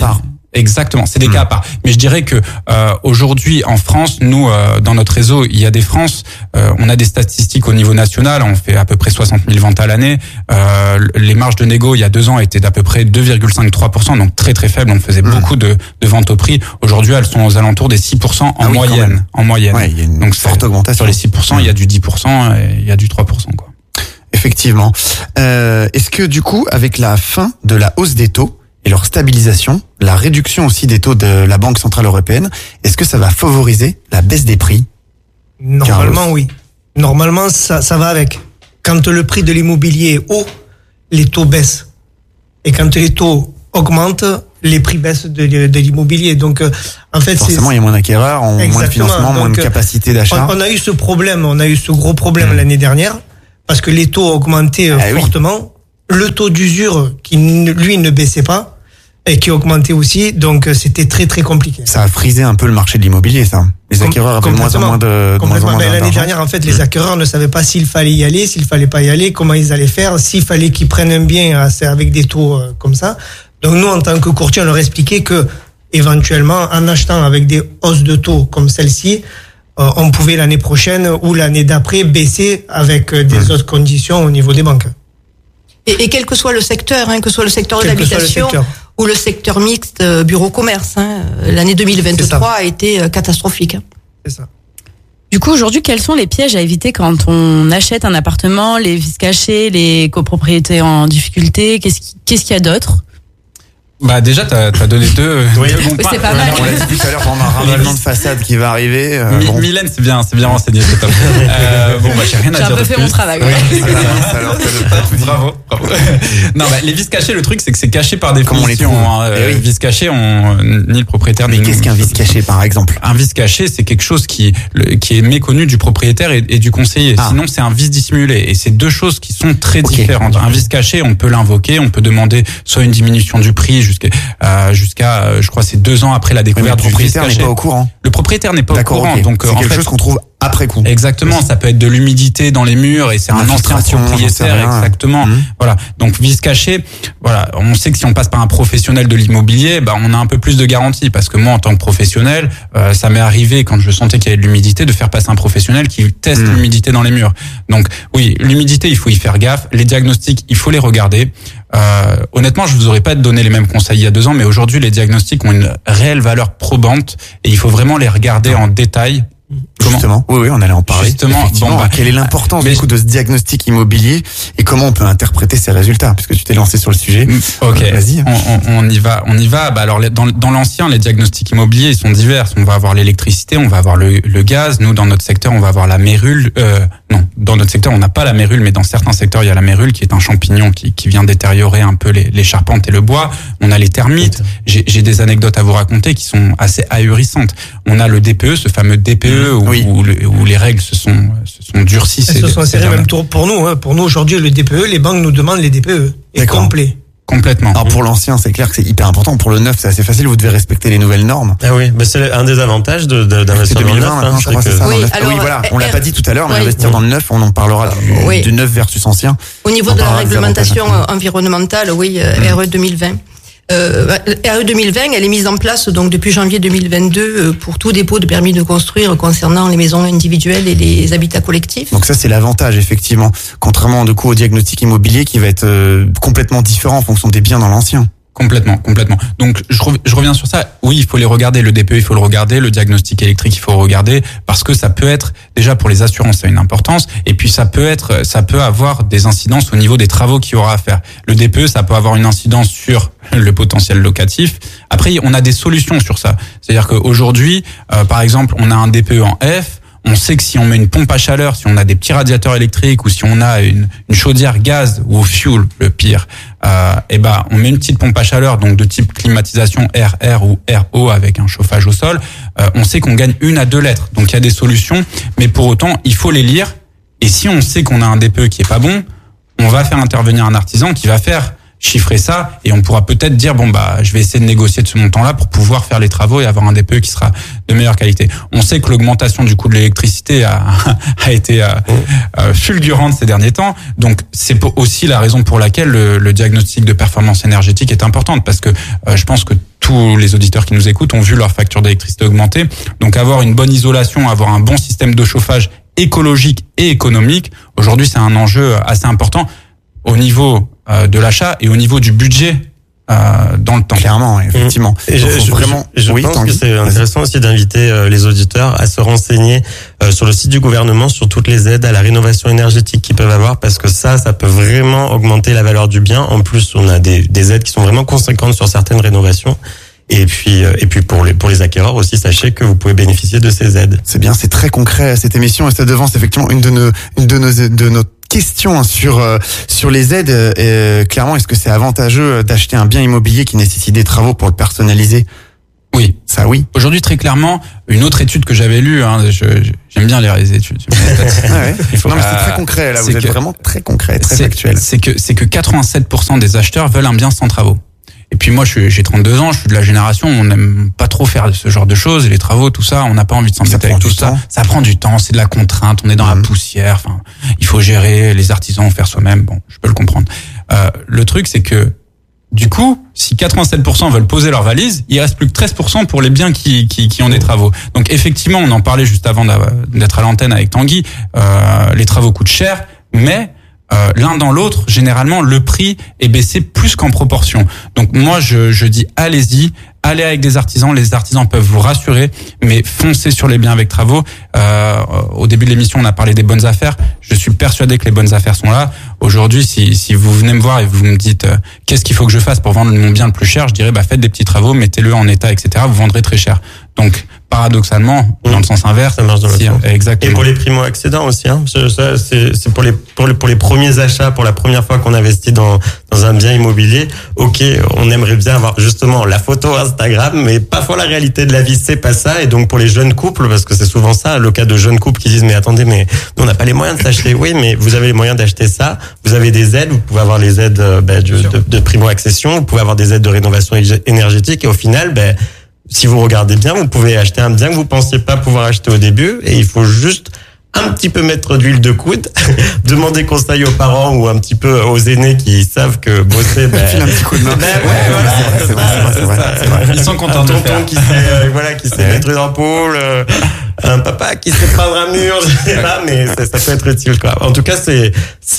Exactement, c'est des cas à part. Mais je dirais que aujourd'hui en France, nous dans notre réseau, il y a des France, on a des statistiques au niveau national, on fait à peu près 60 000 ventes à l'année. Les marges de négo il y a 2 ans étaient d'à peu près 2,53%, donc très très faible. On faisait beaucoup de ventes au prix. Aujourd'hui, elles sont aux alentours des 6% en moyenne. En moyenne. Ouais, il y a une donc forte augmentation. Sur les 6%, il y a du 10% et il y a du 3%, quoi. Effectivement. Est-ce que du coup, avec la fin de la hausse des taux et leur stabilisation, la réduction aussi des taux de la Banque Centrale Européenne, est-ce que ça va favoriser la baisse des prix? Normalement, oui. Normalement, ça va avec. Quand le prix de l'immobilier est haut, les taux baissent. Et quand les taux augmentent, les prix baissent de l'immobilier. Donc, en fait, forcément, il y a moins d'acquéreurs, moins de financement, moins de capacité d'achat. On a eu ce problème, ce gros problème l'année dernière, parce que les taux augmentaient fortement. Oui. Le taux d'usure qui, lui, ne baissait pas et qui augmentait aussi. Donc, c'était très, très compliqué. Ça a frisé un peu le marché de l'immobilier, ça. Les acquéreurs avaient moins en moins de l'année dernière, en fait, les acquéreurs ne savaient pas s'il fallait y aller, s'il fallait pas y aller, comment ils allaient faire, s'il fallait qu'ils prennent un bien avec des taux comme ça. Donc, nous, en tant que courtier, on leur expliquait que, éventuellement, en achetant avec des hausses de taux comme celle-ci, on pouvait l'année prochaine ou l'année d'après baisser avec des autres conditions au niveau des banques. Et quel que soit le secteur, que ce soit le secteur de l'habitation ou le secteur mixte bureau-commerce, l'année 2023 a été catastrophique. C'est ça. Du coup, aujourd'hui, quels sont les pièges à éviter quand on achète un appartement, les vices cachés, les copropriétés en difficulté? Qu'est-ce qu'il y a d'autre? Bah déjà t'as donné deux bons points. C'est pas mal. On l'a dit tout à l'heure, on a un ravalement de façade qui va arriver. Mylène, c'est bien renseigné, c'est top. Bon bah j'ai rien à dire. J'ai un peu fait mon travail. Bravo. Non bah les vices cachés, le truc c'est que c'est caché par définition. Vices cachés, ni le propriétaire. Mais qu'est-ce qu'un vice caché par exemple? Un vice caché, c'est quelque chose qui est méconnu du propriétaire et du conseiller. Sinon c'est un vice dissimulé et c'est deux choses qui sont très différentes. Un vice caché, on peut l'invoquer, on peut demander soit une diminution du prix jusqu'à je crois c'est 2 ans après la découverte du vice caché. Le propriétaire n'est pas au courant. Le propriétaire n'est pas au courant. Donc c'est quelque chose qu'on trouve après coup. Exactement, ça peut être de l'humidité dans les murs et c'est un ancien propriétaire. Exactement. Voilà. Donc vice caché, voilà, on sait que si on passe par un professionnel de l'immobilier, on a un peu plus de garantie parce que moi en tant que professionnel, ça m'est arrivé quand je sentais qu'il y avait de l'humidité de faire passer un professionnel qui teste l'humidité dans les murs. Donc oui, l'humidité, il faut y faire gaffe, les diagnostics, il faut les regarder. Honnêtement, je vous aurais pas donné les mêmes conseils il y a 2 ans, mais aujourd'hui les diagnostics ont une réelle valeur probante et il faut vraiment les regarder en détail. Justement, oui, on allait en parler. Justement, quelle est l'importance du coup de ce diagnostic immobilier et comment on peut interpréter ces résultats, puisque tu t'es lancé sur le sujet. Ok, vas-y. On y va. Alors dans l'ancien, les diagnostics immobiliers ils sont divers. On va avoir l'électricité, on va avoir le gaz. Nous, dans notre secteur, on va avoir la mérule. Non, dans notre secteur, on n'a pas la mérule, mais dans certains secteurs, il y a la mérule qui est un champignon qui vient détériorer un peu les charpentes et le bois. On a les termites. J'ai des anecdotes à vous raconter qui sont assez ahurissantes. On a le DPE, ce fameux DPE où les règles se sont durcies. Elles se sont serrées même pour nous. Pour nous aujourd'hui, le DPE, les banques nous demandent les DPE et complet. Complètement. Alors pour l'ancien, c'est clair que c'est hyper important. Pour le neuf, c'est assez facile. Vous devez respecter les nouvelles normes. Ah oui, c'est un des avantages d'investir dans le neuf. Je crois que c'est ça. Oui, voilà. On l'a pas dit tout à l'heure, mais investir dans le neuf, on en parlera du neuf versus ancien. Au niveau de la réglementation environnementale, RE 2020. RE 2020, elle est mise en place donc depuis janvier 2022 pour tout dépôt de permis de construire concernant les maisons individuelles et les habitats collectifs. Donc ça c'est l'avantage effectivement, contrairement du coup au diagnostic immobilier qui va être complètement différent en fonction des biens dans l'ancien. Complètement. Donc je reviens sur ça. Oui, il faut les regarder. Le DPE, il faut le regarder. Le diagnostic électrique, il faut le regarder parce que ça peut être déjà pour les assurances, ça a une importance. Et puis ça peut avoir des incidences au niveau des travaux qu'il y aura à faire. Le DPE, ça peut avoir une incidence sur le potentiel locatif. Après, on a des solutions sur ça. C'est-à-dire qu'aujourd'hui, par exemple, on a un DPE en F. On sait que si on met une pompe à chaleur, si on a des petits radiateurs électriques ou si on a une chaudière gaz ou au fuel, le pire, on met une petite pompe à chaleur, donc de type climatisation RR ou RO avec un chauffage au sol, on sait qu'on gagne 1 à 2 lettres. Donc il y a des solutions, mais pour autant, il faut les lire. Et si on sait qu'on a un DPE qui est pas bon, on va faire intervenir un artisan qui va faire chiffrer ça et on pourra peut-être dire je vais essayer de négocier de ce montant-là pour pouvoir faire les travaux et avoir un DPE qui sera de meilleure qualité. On sait que l'augmentation du coût de l'électricité a été fulgurante ces derniers temps, donc c'est aussi la raison pour laquelle le diagnostic de performance énergétique est importante, parce que je pense que tous les auditeurs qui nous écoutent ont vu leur facture d'électricité augmenter. Donc avoir une bonne isolation, avoir un bon système de chauffage écologique et économique, aujourd'hui c'est un enjeu assez important au niveau de l'achat et au niveau du budget dans le temps. Clairement, effectivement. Et je pense que c'est intéressant aussi d'inviter les auditeurs à se renseigner sur le site du gouvernement sur toutes les aides à la rénovation énergétique qu'ils peuvent avoir, parce que ça peut vraiment augmenter la valeur du bien. En plus, on a des aides qui sont vraiment conséquentes sur certaines rénovations. Et puis pour les acquéreurs aussi, sachez que vous pouvez bénéficier de ces aides. C'est bien, c'est très concret cette émission et ça devance effectivement une de nos questions sur les aides. Clairement, est-ce que c'est avantageux d'acheter un bien immobilier qui nécessite des travaux pour le personnaliser? Oui. Ça, oui. Aujourd'hui, très clairement, une autre étude que j'avais lue, j'aime bien lire les études. Mais c'est très concret, là. Vous êtes vraiment très concret, très factuel. C'est que 87% des acheteurs veulent un bien sans travaux. Et puis moi, j'ai 32 ans, je suis de la génération, on n'aime pas trop faire ce genre de choses, les travaux, tout ça, on n'a pas envie de s'embêter avec tout ça. Ça prend du temps, c'est de la contrainte, on est dans la poussière, il faut gérer, les artisans faire soi-même, je peux le comprendre. Le truc, c'est que, du coup, si 87% veulent poser leur valise, il reste plus que 13% pour les biens qui ont des travaux. Donc effectivement, on en parlait juste avant d'être à l'antenne avec Tanguy, les travaux coûtent cher, mais l'un dans l'autre, généralement, le prix est baissé plus qu'en proportion. Donc moi, je dis allez-y, allez avec des artisans. Les artisans peuvent vous rassurer, mais foncez sur les biens avec travaux. Au début de l'émission, on a parlé des bonnes affaires. Je suis persuadé que les bonnes affaires sont là. Aujourd'hui, si vous venez me voir et vous me dites qu'est-ce qu'il faut que je fasse pour vendre mon bien le plus cher, je dirais faites des petits travaux, mettez-le en état, etc. Vous vendrez très cher. Donc paradoxalement, dans le sens inverse, ça marche dans l'autre sens. Exactement. Et pour les primo-accédants aussi, ça c'est pour les premiers achats, pour la première fois qu'on investit dans un bien immobilier. Ok, on aimerait bien avoir justement la photo Instagram, mais parfois la réalité de la vie c'est pas ça. Et donc pour les jeunes couples, parce que c'est souvent ça, le cas de jeunes couples qui disent mais attendez, mais nous on n'a pas les moyens de s'acheter. Oui, mais vous avez les moyens d'acheter ça. Vous avez des aides, vous pouvez avoir les aides de primo-accession, vous pouvez avoir des aides de rénovation énergétique. Et au final, si vous regardez bien, vous pouvez acheter un bien que vous pensiez pas pouvoir acheter au début, et il faut juste un petit peu mettre d'huile de coude, demander conseil aux parents ou un petit peu aux aînés qui savent que bosser, file un petit coup de main. C'est vrai. Ils sont contents un de le tonton faire. qui sait mettre une ampoule, un papa qui sait prendre un mur, je sais pas, mais ça peut être utile, quoi. En tout cas, c'est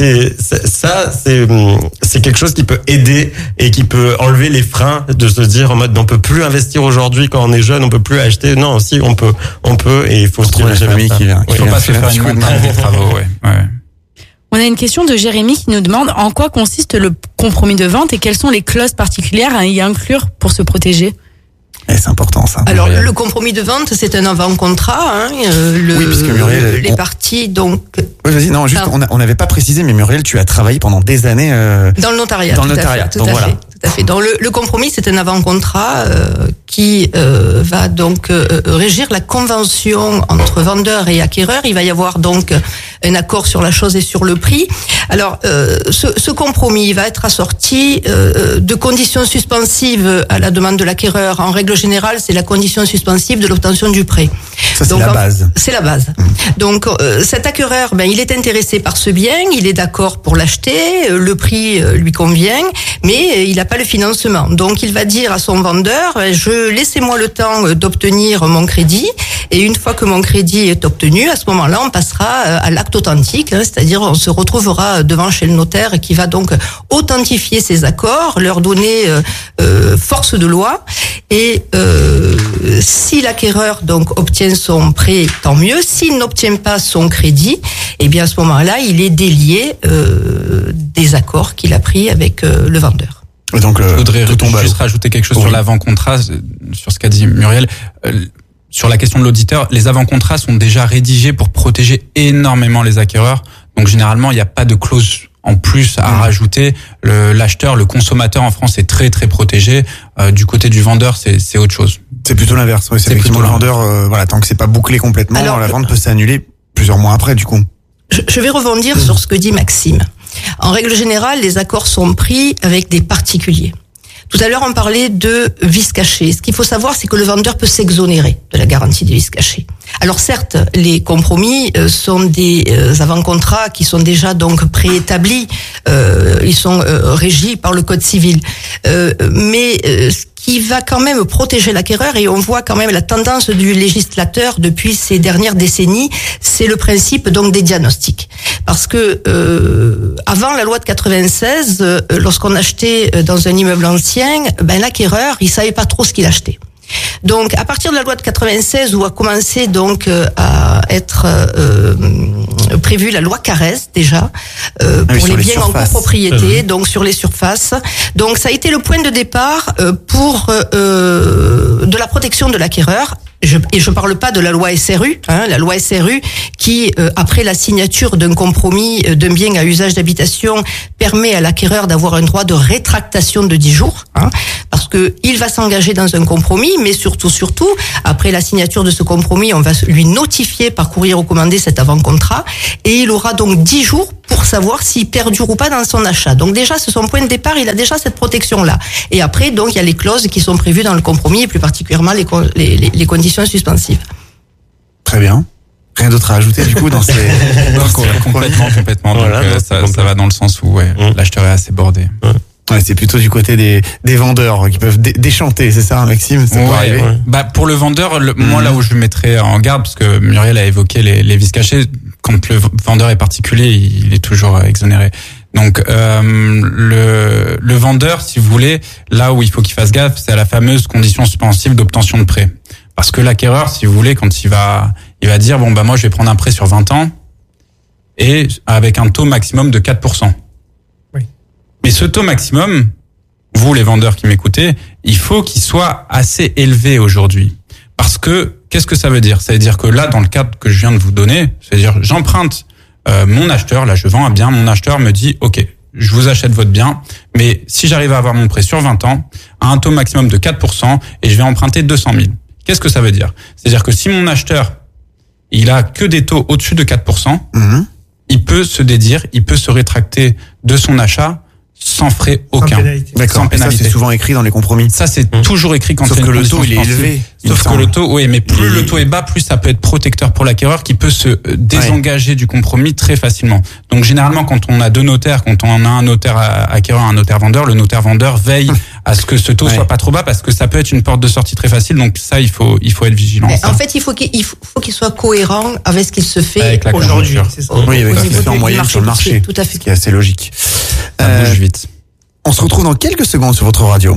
quelque chose qui peut aider et qui peut enlever les freins de se dire en mode on peut plus investir aujourd'hui quand on est jeune, on peut plus acheter. Non, si on peut et il faut se trouver la famille qui vient. Il faut pas se faire une montagne des travaux, ouais. On a une question de Jérémy qui nous demande en quoi consiste le compromis de vente et quelles sont les clauses particulières à y inclure pour se protéger. C'est important ça. Alors le compromis de vente, c'est un avant-contrat. Oui, puisque Muriel, les parties donc. Oui, vas-y. Non, juste on n'avait pas précisé, mais Muriel, tu as travaillé pendant des années dans le notariat. Dans le notariat. Tout à fait. Donc le compromis, c'est un avant-contrat qui va donc régir la convention entre vendeur et acquéreur. Il va y avoir donc un accord sur la chose et sur le prix. Alors ce compromis va être assorti de conditions suspensives à la demande de l'acquéreur. En règle générale, c'est la condition suspensive de l'obtention du prêt. Ça, c'est la base. C'est la base. Donc cet acquéreur, il est intéressé par ce bien, il est d'accord pour l'acheter, le prix lui convient, mais il n'a pas le financement. Donc il va dire à son vendeur, laissez-moi le temps d'obtenir mon crédit, et une fois que mon crédit est obtenu, à ce moment-là, on passera à l'acte authentique, c'est-à-dire on se retrouvera devant chez le notaire qui va donc authentifier ces accords, leur donner force de loi, et si l'acquéreur donc obtient son prêt, tant mieux. S'il n'obtient pas son crédit, eh bien à ce moment-là, il est délié des accords qu'il a pris avec le vendeur. Donc, je voudrais juste rajouter quelque chose sur l'avant-contrat, sur ce qu'a dit Muriel. Sur la question de l'auditeur, les avant-contrats sont déjà rédigés pour protéger énormément les acquéreurs. Donc généralement, il n'y a pas de clause en plus à rajouter. L'acheteur, le consommateur en France est très très protégé. Du côté du vendeur, c'est autre chose. C'est plutôt l'inverse. Oui, c'est plutôt le vendeur. Tant que c'est pas bouclé complètement, la vente peut s'annuler plusieurs mois après, du coup. Je vais rebondir sur ce que dit Maxime. En règle générale, les accords sont pris avec des particuliers. Tout à l'heure, on parlait de vices cachés. Ce qu'il faut savoir, c'est que le vendeur peut s'exonérer de la garantie des vices cachés. Alors certes, les compromis sont des avant-contrats qui sont déjà donc préétablis. Ils sont régis par le Code civil. Mais ce qui va quand même protéger l'acquéreur, et on voit quand même la tendance du législateur depuis ces dernières décennies, c'est le principe donc des diagnostics. Parce que avant la loi de 96, lorsqu'on achetait dans un immeuble ancien, l'acquéreur, il savait pas trop ce qu'il achetait. Donc, à partir de la loi de 96, où a commencé donc à être prévue la loi Carrez déjà pour les biens en copropriété, donc sur les surfaces. Donc, ça a été le point de départ pour de la protection de l'acquéreur. Et je parle pas de la loi SRU, la loi SRU qui, après la signature d'un compromis d'un bien à usage d'habitation, permet à l'acquéreur d'avoir un droit de rétractation de 10 jours, parce que il va s'engager dans un compromis, mais surtout, après la signature de ce compromis, on va lui notifier par courrier recommandé cet avant-contrat, et il aura donc 10 jours pour savoir s'il perdure ou pas dans son achat. Donc déjà, c'est son point de départ, il a déjà cette protection-là. Et après, donc, il y a les clauses qui sont prévues dans le compromis, et plus particulièrement les conditions suspensives. Très bien. Rien d'autre à ajouter du coup dans ces... complètement. Voilà, donc, ça va dans le sens où l'acheteur est assez bordé. Ouais, c'est plutôt du côté des vendeurs qui peuvent déchanter, c'est ça, Maxime? Ça peut arriver. Bah, pour le vendeur, moi, là où je mettrais en garde, parce que Muriel a évoqué les vices cachés, quand le vendeur est particulier, il est toujours exonéré. Donc, le vendeur, si vous voulez, là où il faut qu'il fasse gaffe, c'est à la fameuse condition suspensive d'obtention de prêt. Parce que l'acquéreur, si vous voulez, quand il va dire, moi, je vais prendre un prêt sur 20 ans, et avec un taux maximum de 4%. Mais ce taux maximum, vous les vendeurs qui m'écoutez, il faut qu'il soit assez élevé aujourd'hui. Parce que, qu'est-ce que ça veut dire? Ça veut dire que là, dans le cadre que je viens de vous donner, c'est-à-dire j'emprunte mon acheteur, là je vends un bien, mon acheteur me dit, ok, je vous achète votre bien, mais si j'arrive à avoir mon prêt sur 20 ans, à un taux maximum de 4%, et je vais emprunter 200 000. Qu'est-ce que ça veut dire? C'est-à-dire que si mon acheteur, il a que des taux au-dessus de 4%, il peut se dédire, il peut se rétracter de son achat sans frais aucun. D'accord. Sans pénalité. Ça, c'est souvent écrit dans les compromis. Ça, c'est toujours écrit quand sauf c'est une que le taux, condition il est élevé. Sauf que le taux, mais plus le taux est bas, plus ça peut être protecteur pour l'acquéreur qui peut se désengager du compromis très facilement. Donc, généralement, quand on a deux notaires, quand on a un notaire acquéreur, un notaire vendeur, le notaire vendeur veille à ce que ce taux soit pas trop bas parce que ça peut être une porte de sortie très facile. Donc, ça, il faut être vigilant. En fait, il faut qu'il soit cohérent avec ce qu'il se fait aujourd'hui. Oui, avec ce qui se fait en moyenne sur le marché. Tout à fait. Ce qui est assez logique. Ça bouge vite. On se retrouve dans quelques secondes sur votre radio.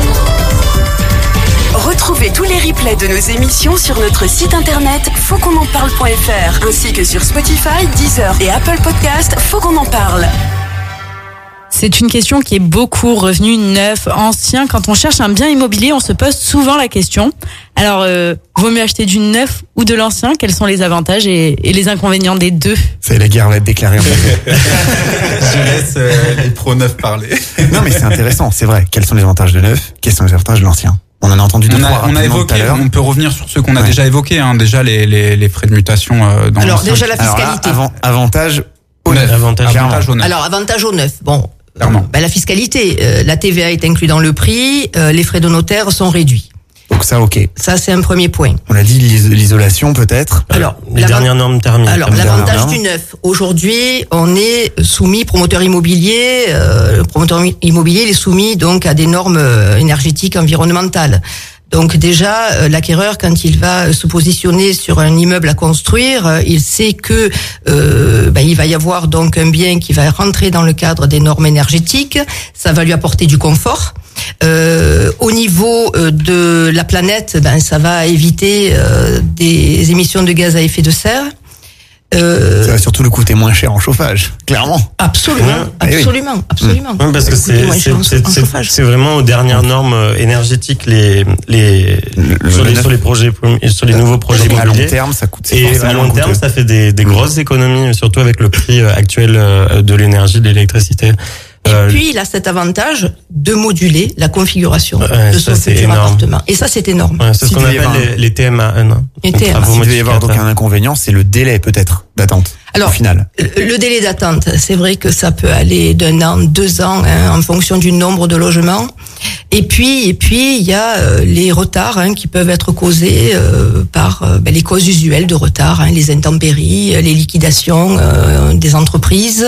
Retrouvez tous les replays de nos émissions sur notre site internet fautquonenparle.fr ainsi que sur Spotify, Deezer et Apple Podcast. Faut qu'on en parle. C'est une question qui est beaucoup revenue, neuf, ancien. Quand on cherche un bien immobilier, on se pose souvent la question. Alors, vaut mieux acheter du neuf ou de l'ancien? Quels sont les avantages et les inconvénients des deux? C'est la guerre, va être déclarée. Je laisse les pro-neuf parler. Non, mais c'est intéressant, c'est vrai. Quels sont les avantages de neuf? Quels sont les avantages de l'ancien? On en a entendu deux fois. On a évoqué, on peut revenir sur ceux qu'on a déjà évoqués, déjà les frais de mutation dans Alors, déjà la fiscalité. Alors là, avantage au neuf. Avantage au neuf. Alors, avantage au neuf. Bon. Clairement. La fiscalité, la TVA est inclue dans le prix, les frais de notaire sont réduits. Donc ça, ok. Ça, c'est un premier point. On a dit l'isolation peut-être. Alors, les dernières normes terminées. Alors, l'avantage du neuf. Aujourd'hui, on est soumis, promoteur immobilier, le promoteur immobilier, il est soumis donc à des normes énergétiques, environnementales. Donc déjà, l'acquéreur, quand il va se positionner sur un immeuble à construire, il sait que il va y avoir donc un bien qui va rentrer dans le cadre des normes énergétiques. Ça va lui apporter du confort. Au niveau de la planète, ça va éviter des émissions de gaz à effet de serre. Ça va surtout le coûter moins cher en chauffage, clairement. Absolument. Oui, parce que c'est vraiment aux dernières normes énergétiques sur les projets, sur les nouveaux projets immobiliers. À long terme, ça coûte. Et à long terme, ça fait des grosses économies, surtout avec le prix actuel de l'énergie, de l'électricité. Et puis, il a cet avantage de moduler la configuration de son futur appartement. Et ça, c'est énorme. Ouais, c'est ce qu'on appelle les TMA. Les TMA. Il devait y avoir donc un inconvénient, c'est le délai peut-être d'attente. Alors, au final. Le délai d'attente, c'est vrai que ça peut aller d'1 an, 2 ans, en fonction du nombre de logements. Et puis, il y a les retards qui peuvent être causés par les causes usuelles de retard, les intempéries, les liquidations des entreprises,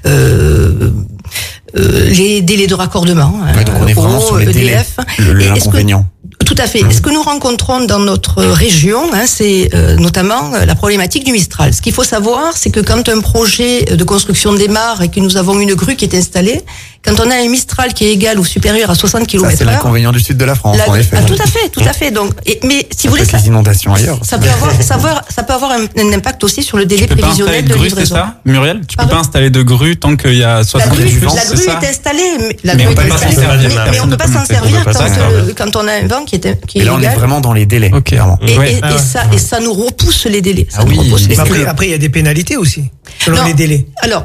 les délais de raccordement. Donc on est vraiment sur les délais, l'inconvénient. Tout à fait. Ce que nous rencontrons dans notre région, c'est notamment la problématique du Mistral. Ce qu'il faut savoir, c'est que quand un projet de construction démarre et que nous avons une grue qui est installée, quand on a un Mistral qui est égal ou supérieur à 60 km/h... C'est l'inconvénient du sud de la France, en effet. Tout à fait. Donc, mais si vous voulez... Les inondations ailleurs. Ça peut avoir un impact aussi sur le délai prévisionnel de livraison. C'est ça, Muriel? Tu peux pas installer de grue tant qu'il y a 60 km/h. La grue est installée, mais on ne peut pas s'en servir quand on a un vent qui est et là, on est vraiment dans les délais, clairement. Et ça nous repousse les délais. Après, il y a des pénalités aussi, selon les délais. Alors,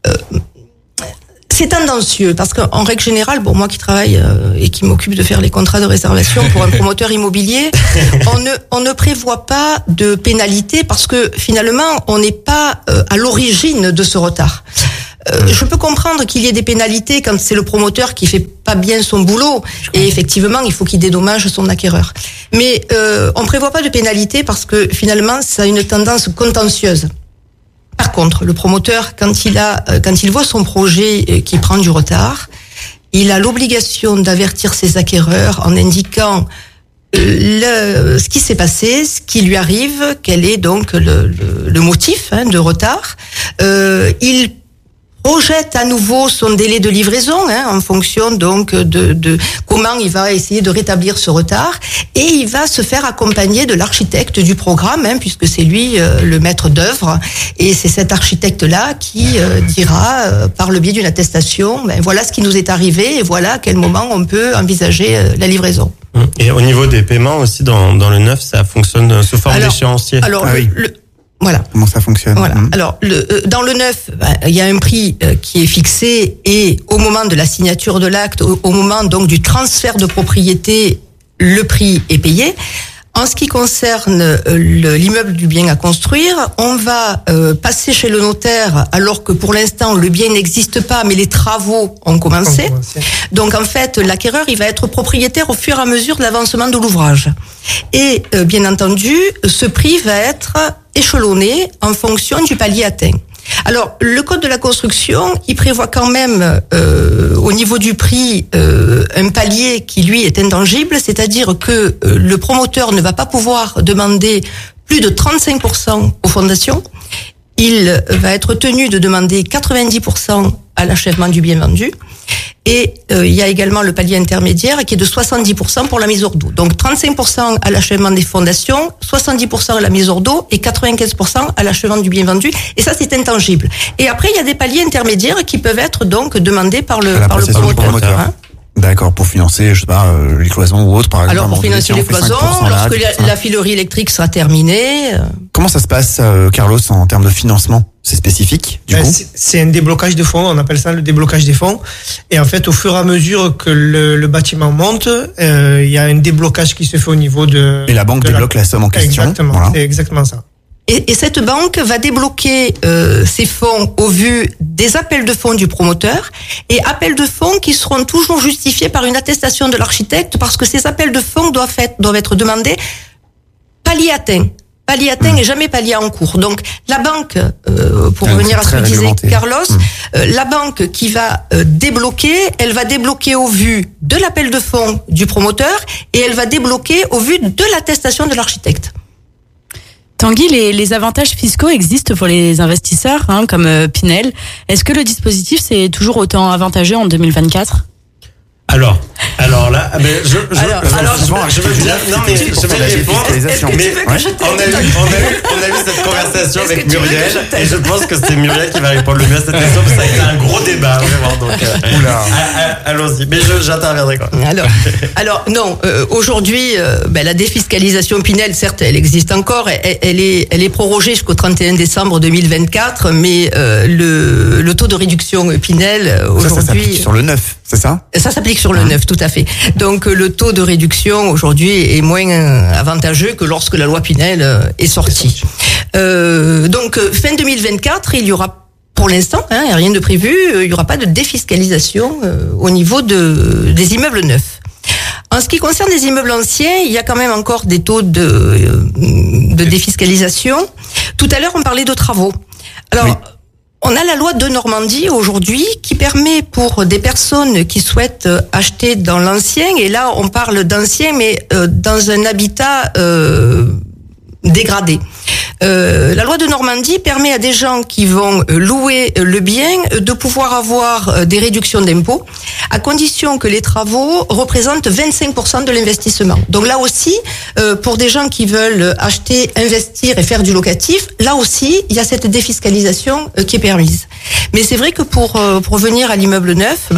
c'est tendancieux, parce qu'en règle générale, moi qui travaille et qui m'occupe de faire les contrats de réservation pour un promoteur immobilier, on ne prévoit pas de pénalité parce que finalement, on n'est pas à l'origine de ce retard. Je peux comprendre qu'il y ait des pénalités quand c'est le promoteur qui fait pas bien son boulot et effectivement il faut qu'il dédommage son acquéreur. Mais on prévoit pas de pénalité parce que finalement ça a une tendance contentieuse. Par contre, le promoteur quand il voit son projet qui prend du retard, il a l'obligation d'avertir ses acquéreurs en indiquant ce qui s'est passé, ce qui lui arrive, quel est donc le motif de retard. Il projette à nouveau son délai de livraison en fonction donc de comment il va essayer de rétablir ce retard et il va se faire accompagner de l'architecte du programme puisque c'est lui le maître d'œuvre et c'est cet architecte là qui dira par le biais d'une attestation voilà ce qui nous est arrivé et voilà à quel moment on peut envisager la livraison. Et au niveau des paiements aussi dans le neuf ça fonctionne sous forme d'échéancier. Alors voilà. Comment ça fonctionne? Voilà. Alors, dans le neuf, il y a un prix qui est fixé et au moment de la signature de l'acte, au moment donc du transfert de propriété, le prix est payé. En ce qui concerne l'immeuble du bien à construire, on va passer chez le notaire alors que pour l'instant le bien n'existe pas, mais les travaux ont commencé. Donc en fait, l'acquéreur il va être propriétaire au fur et à mesure de l'avancement de l'ouvrage. Et bien entendu, ce prix va être échelonné en fonction du palier atteint. Alors, le code de la construction, il prévoit quand même, au niveau du prix, un palier qui, lui, est intangible, c'est-à-dire que le promoteur ne va pas pouvoir demander plus de 35% aux fondations. Il va être tenu de demander 90% à l'achèvement du bien vendu. Et il y a également le palier intermédiaire qui est de 70% pour la mise hors d'eau. Donc 35% à l'achèvement des fondations, 70% à la mise hors d'eau et 95% à l'achèvement du bien vendu. Et ça, c'est intangible. Et après, il y a des paliers intermédiaires qui peuvent être donc demandés par le promoteur. D'accord, pour financer, je sais pas, les cloisons ou autres, par exemple. Alors, pour financer les cloisons, lorsque la filerie électrique sera terminée. Comment ça se passe, Carlos, en termes de financement? C'est spécifique, du coup? C'est un déblocage de fonds, on appelle ça le déblocage des fonds. Et en fait, au fur et à mesure que le bâtiment monte, il y a un déblocage qui se fait au niveau de... Et la banque débloque la somme en question. Exactement, voilà. C'est exactement ça. Et cette banque va débloquer ces fonds au vu des appels de fonds du promoteur et appels de fonds qui seront toujours justifiés par une attestation de l'architecte parce que ces appels de fonds doivent être demandés palier atteint. Palier atteint et jamais palier en cours. Donc la banque, pour revenir à ce que disait Carlos, la banque qui va débloquer, elle va débloquer au vu de l'appel de fonds du promoteur et elle va débloquer au vu de l'attestation de l'architecte. Tanguy, les avantages fiscaux existent pour les investisseurs, comme Pinel. Est-ce que le dispositif c'est toujours autant avantageux en 2024 ? Alors là, je veux bien, non mais je vais répondre. Mais on a eu cette conversation avec Muriel et je pense que c'est Muriel qui va répondre le mieux à cette question parce que ça a été un gros débat vraiment. Donc allons-y. Mais j'interviendrai quoi. Alors non, aujourd'hui la défiscalisation Pinel, certes, elle existe encore, elle est prorogée jusqu'au 31 décembre 2024, mais le taux de réduction Pinel aujourd'hui ça s'applique sur le 9, c'est ça? Ça s'applique sur le 9, tout à fait. Donc le taux de réduction aujourd'hui est moins avantageux que lorsque la loi Pinel est sortie. Donc fin 2024, il y aura pour l'instant, il n'y a rien de prévu, il n'y aura pas de défiscalisation au niveau des immeubles neufs. En ce qui concerne les immeubles anciens, il y a quand même encore des taux de défiscalisation. Tout à l'heure, on parlait de travaux. Alors, oui. On a la loi de Normandie aujourd'hui qui permet pour des personnes qui souhaitent acheter dans l'ancien, et là on parle d'ancien mais dans un habitat dégradé. La loi de Normandie permet à des gens qui vont louer le bien de pouvoir avoir des réductions d'impôts à condition que les travaux représentent 25% de l'investissement. Donc là aussi, pour des gens qui veulent acheter, investir et faire du locatif, là aussi, il y a cette défiscalisation qui est permise. Mais c'est vrai que pour revenir à l'immeuble neuf,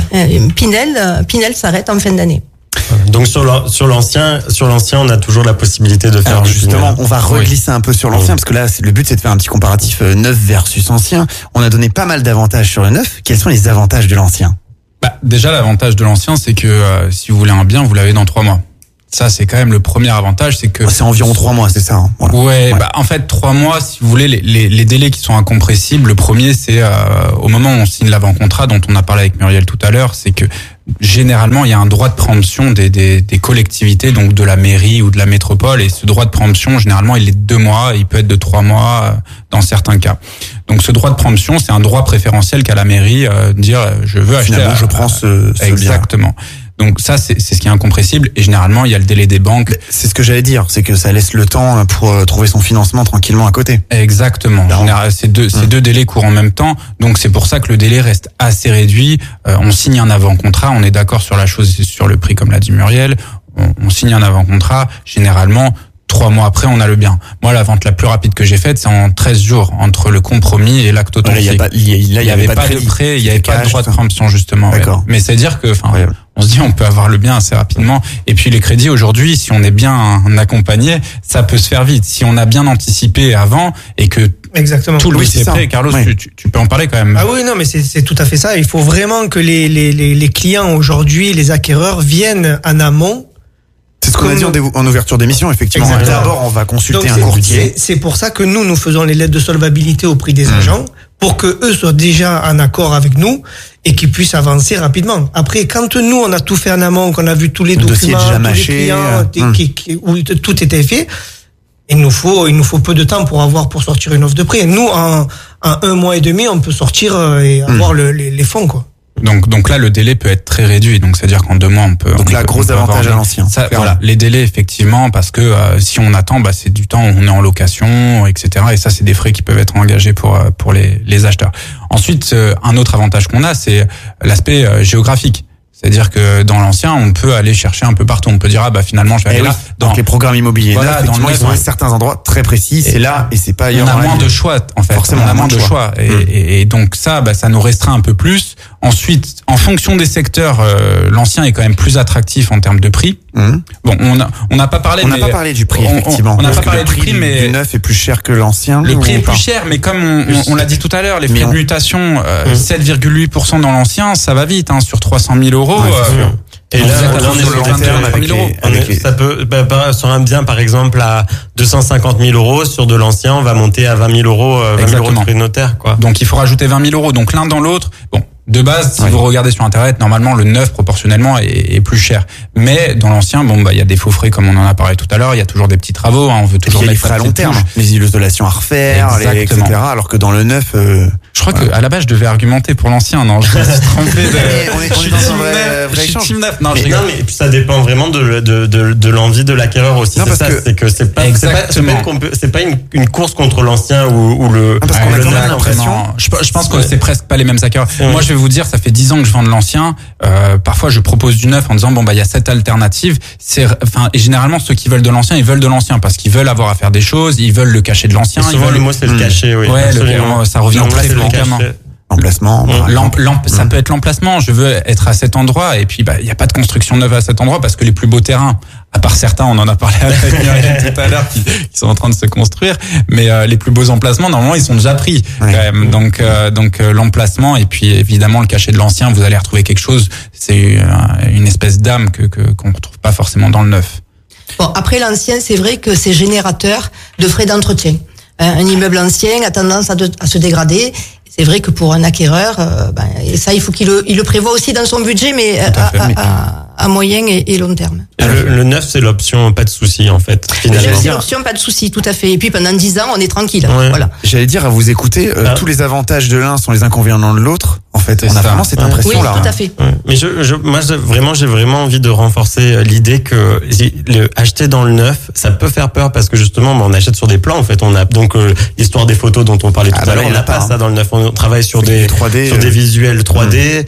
Pinel s'arrête en fin d'année. Donc sur l'ancien, on a toujours la possibilité de faire. Alors justement, on va reglisser un peu sur l'ancien parce que là, le but c'est de faire un petit comparatif neuf versus ancien. On a donné pas mal d'avantages sur le neuf. Quels sont les avantages de l'ancien? Déjà, l'avantage de l'ancien, c'est que si vous voulez un bien, vous l'avez dans 3 mois. Ça, c'est quand même le premier avantage, c'est que... C'est environ 3 mois, c'est ça, hein, voilà. Ouais. En fait, 3 mois, si vous voulez, les délais qui sont incompressibles, le premier, c'est au moment où on signe l'avant-contrat, dont on a parlé avec Muriel tout à l'heure, c'est que généralement, il y a un droit de préemption des collectivités, donc de la mairie ou de la métropole, et ce droit de préemption, généralement, il est de 2 mois, il peut être de 3 mois dans certains cas. Donc ce droit de préemption, c'est un droit préférentiel qu'a la mairie, de dire je veux acheter. Finalement, je prends ce exactement. Bien. Donc ça, c'est ce qui est incompressible. Et généralement, il y a le délai des banques. C'est ce que j'allais dire, c'est que ça laisse le temps pour trouver son financement tranquillement à côté. Exactement. Ces deux délais courent en même temps. Donc c'est pour ça que le délai reste assez réduit. On signe un avant-contrat, on est d'accord sur la chose, sur le prix, comme l'a dit Muriel. On signe un avant-contrat. Généralement, 3 mois après, on a le bien. Moi, la vente la plus rapide que j'ai faite, c'est en 13 jours, entre le compromis et l'acte authentique. Il y avait pas de prêt, il y avait pas de droit de préemption, justement. D'accord. Ouais. Mais c'est-à-dire que, on se dit, on peut avoir le bien assez rapidement. Et puis, les crédits, aujourd'hui, si on est bien accompagné, ça peut se faire vite. Si on a bien anticipé avant et que exactement. Tout le est prêt. Carlos, tu peux en parler quand même. Ah oui, non, mais c'est tout à fait ça. Il faut vraiment que les clients aujourd'hui, les acquéreurs viennent en amont. C'est ce qu'on a dit en ouverture d'émission, effectivement. Exactement. D'abord, on va consulter un courtier. C'est pour ça que nous faisons les lettres de solvabilité au prix des agents, pour que eux soient déjà en accord avec nous et qu'ils puissent avancer rapidement. Après, quand nous, on a tout fait en amont, qu'on a vu tous les documents, tous les clients, où tout était fait, il nous faut peu de temps pour sortir une offre de prix. Nous, en 1 mois et demi, on peut sortir et avoir les fonds, quoi. Donc là, le délai peut être très réduit. Donc, c'est-à-dire qu'en 2 mois, on peut... Donc là, gros avantage à l'ancien. Voilà, les délais, effectivement, parce que si on attend, c'est du temps où on est en location, etc. Et ça, c'est des frais qui peuvent être engagés pour les acheteurs. Ensuite, un autre avantage qu'on a, c'est l'aspect géographique. C'est-à-dire que dans l'ancien, on peut aller chercher un peu partout. On peut dire finalement je vais aller là. Donc les programmes immobiliers, là, effectivement, ils sont à certains endroits très précis. C'est là et c'est pas ailleurs. On a moins de choix en fait. Forcément, on a moins de choix. Et donc ça nous restreint un peu plus. Ensuite, en fonction des secteurs, l'ancien est quand même plus attractif en termes de prix. Bon, on n'a pas parlé. On n'a pas parlé du prix effectivement. On n'a pas parlé du prix, mais le neuf est plus cher que l'ancien. Le prix est plus cher, mais comme on l'a dit tout à l'heure, les frais de mutation, 7,8% dans l'ancien, ça va vite, sur 300 000 €. Et là, on est sur le long terme avec 000 €. Ça peut, sur un bien, par exemple, à 250 000 € sur de l'ancien, on va monter à 20 000 €, 20 000 € de frais de notaire, quoi. Donc, il faut rajouter 20 000 €. Donc, l'un dans l'autre. Bon. De base, si vous regardez sur Internet, normalement, le neuf, proportionnellement, est plus cher. Mais dans l'ancien, il y a des faux frais, comme on en a parlé tout à l'heure. Il y a toujours des petits travaux, on veut toujours mettre des frais à long terme. Les isolations à refaire, etc. Alors que dans le neuf, Je crois que à la base je devais argumenter pour l'ancien. Non, je me suis trompé. On est dans un vrai échange. Non, mais et puis ça dépend vraiment de l'envie de l'acquéreur aussi. Non, c'est pas une course contre l'ancien ou le. Parce qu'on a quand même l'impression. Je pense que c'est presque pas les mêmes acquéreurs. Moi, je vais vous dire, ça fait 10 ans que je vends de l'ancien. Parfois, je propose du neuf en disant bon bah il y a cette alternative. Et généralement ceux qui veulent de l'ancien, ils veulent de l'ancien parce qu'ils veulent avoir à faire des choses, ils veulent le cachet de l'ancien. Souvent le mot c'est le cachet, oui. Ouais, ça revient très fréquemment. L'emplacement. Ça peut être l'emplacement. Je veux être à cet endroit et puis il y a pas de construction neuve à cet endroit parce que les plus beaux terrains, à part certains, on en a parlé avec Muriel tout à l'heure, qui sont en train de se construire, mais les plus beaux emplacements normalement ils sont déjà pris. Oui. Donc l'emplacement et puis évidemment le cachet de l'ancien, vous allez retrouver quelque chose. C'est une espèce d'âme qu'on retrouve pas forcément dans le neuf. Bon, après l'ancien, c'est vrai que c'est générateur de frais d'entretien. Un immeuble ancien a tendance à se dégrader. C'est vrai que pour un acquéreur, et ça, il faut qu'il le prévoit aussi dans son budget, mais à moyen et long terme. Le neuf, c'est l'option pas de souci, en fait, finalement. C'est l'option pas de souci, tout à fait. Et puis pendant 10 ans, on est tranquille. Ouais. Voilà. J'allais dire, à vous écouter, tous les avantages de l'un sont les inconvénients de l'autre. En fait, on a vraiment cette impression-là. Oui, tout à fait. Ouais. Mais moi, j'ai vraiment envie de renforcer l'idée que acheter dans le neuf, ça peut faire peur parce que justement, on achète sur des plans. En fait, on a donc l'histoire des photos dont on parlait tout à l'heure. On n'a pas ça dans le neuf. On travaille sur des 3D, sur des visuels 3D.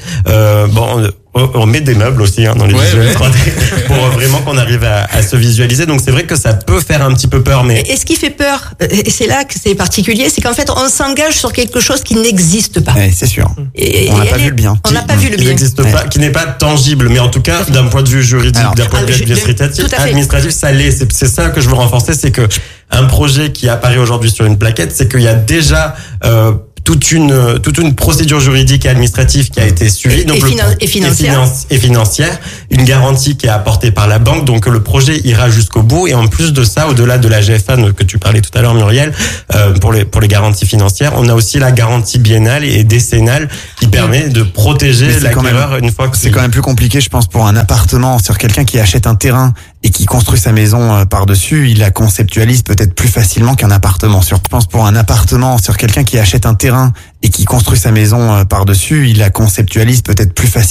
On met des meubles aussi dans les visuels 3D pour vraiment qu'on arrive à se visualiser. Donc c'est vrai que ça peut faire un petit peu peur, mais et ce qui fait peur, et c'est là que c'est particulier, c'est qu'en fait on s'engage sur quelque chose qui n'existe pas. Ouais, c'est sûr. On n'a pas vu le bien. On n'a pas vu le qui bien. n'existe pas, qui n'est pas tangible, mais en tout cas d'un point de vue juridique, d'un point de vue administratif, ça l'est. C'est ça que je veux renforcer, c'est que un projet qui apparaît aujourd'hui sur une plaquette, c'est qu'il y a déjà toute une procédure juridique et administrative qui a été suivie, donc et financière, une garantie qui est apportée par la banque, donc le projet ira jusqu'au bout. Et en plus de ça, au-delà de la GFA que tu parlais tout à l'heure, Muriel, pour les garanties financières, on a aussi la garantie biennale et décennale qui permet de protéger l'acquéreur une fois que c'est quand même plus compliqué, je pense, pour un appartement, sur quelqu'un qui achète un terrain et qui construit sa maison par-dessus, il la conceptualise peut-être plus facilement qu'un appartement. Je pense pour un appartement, sur quelqu'un qui achète un terrain et qui construit sa maison par-dessus, il la conceptualise peut-être plus facilement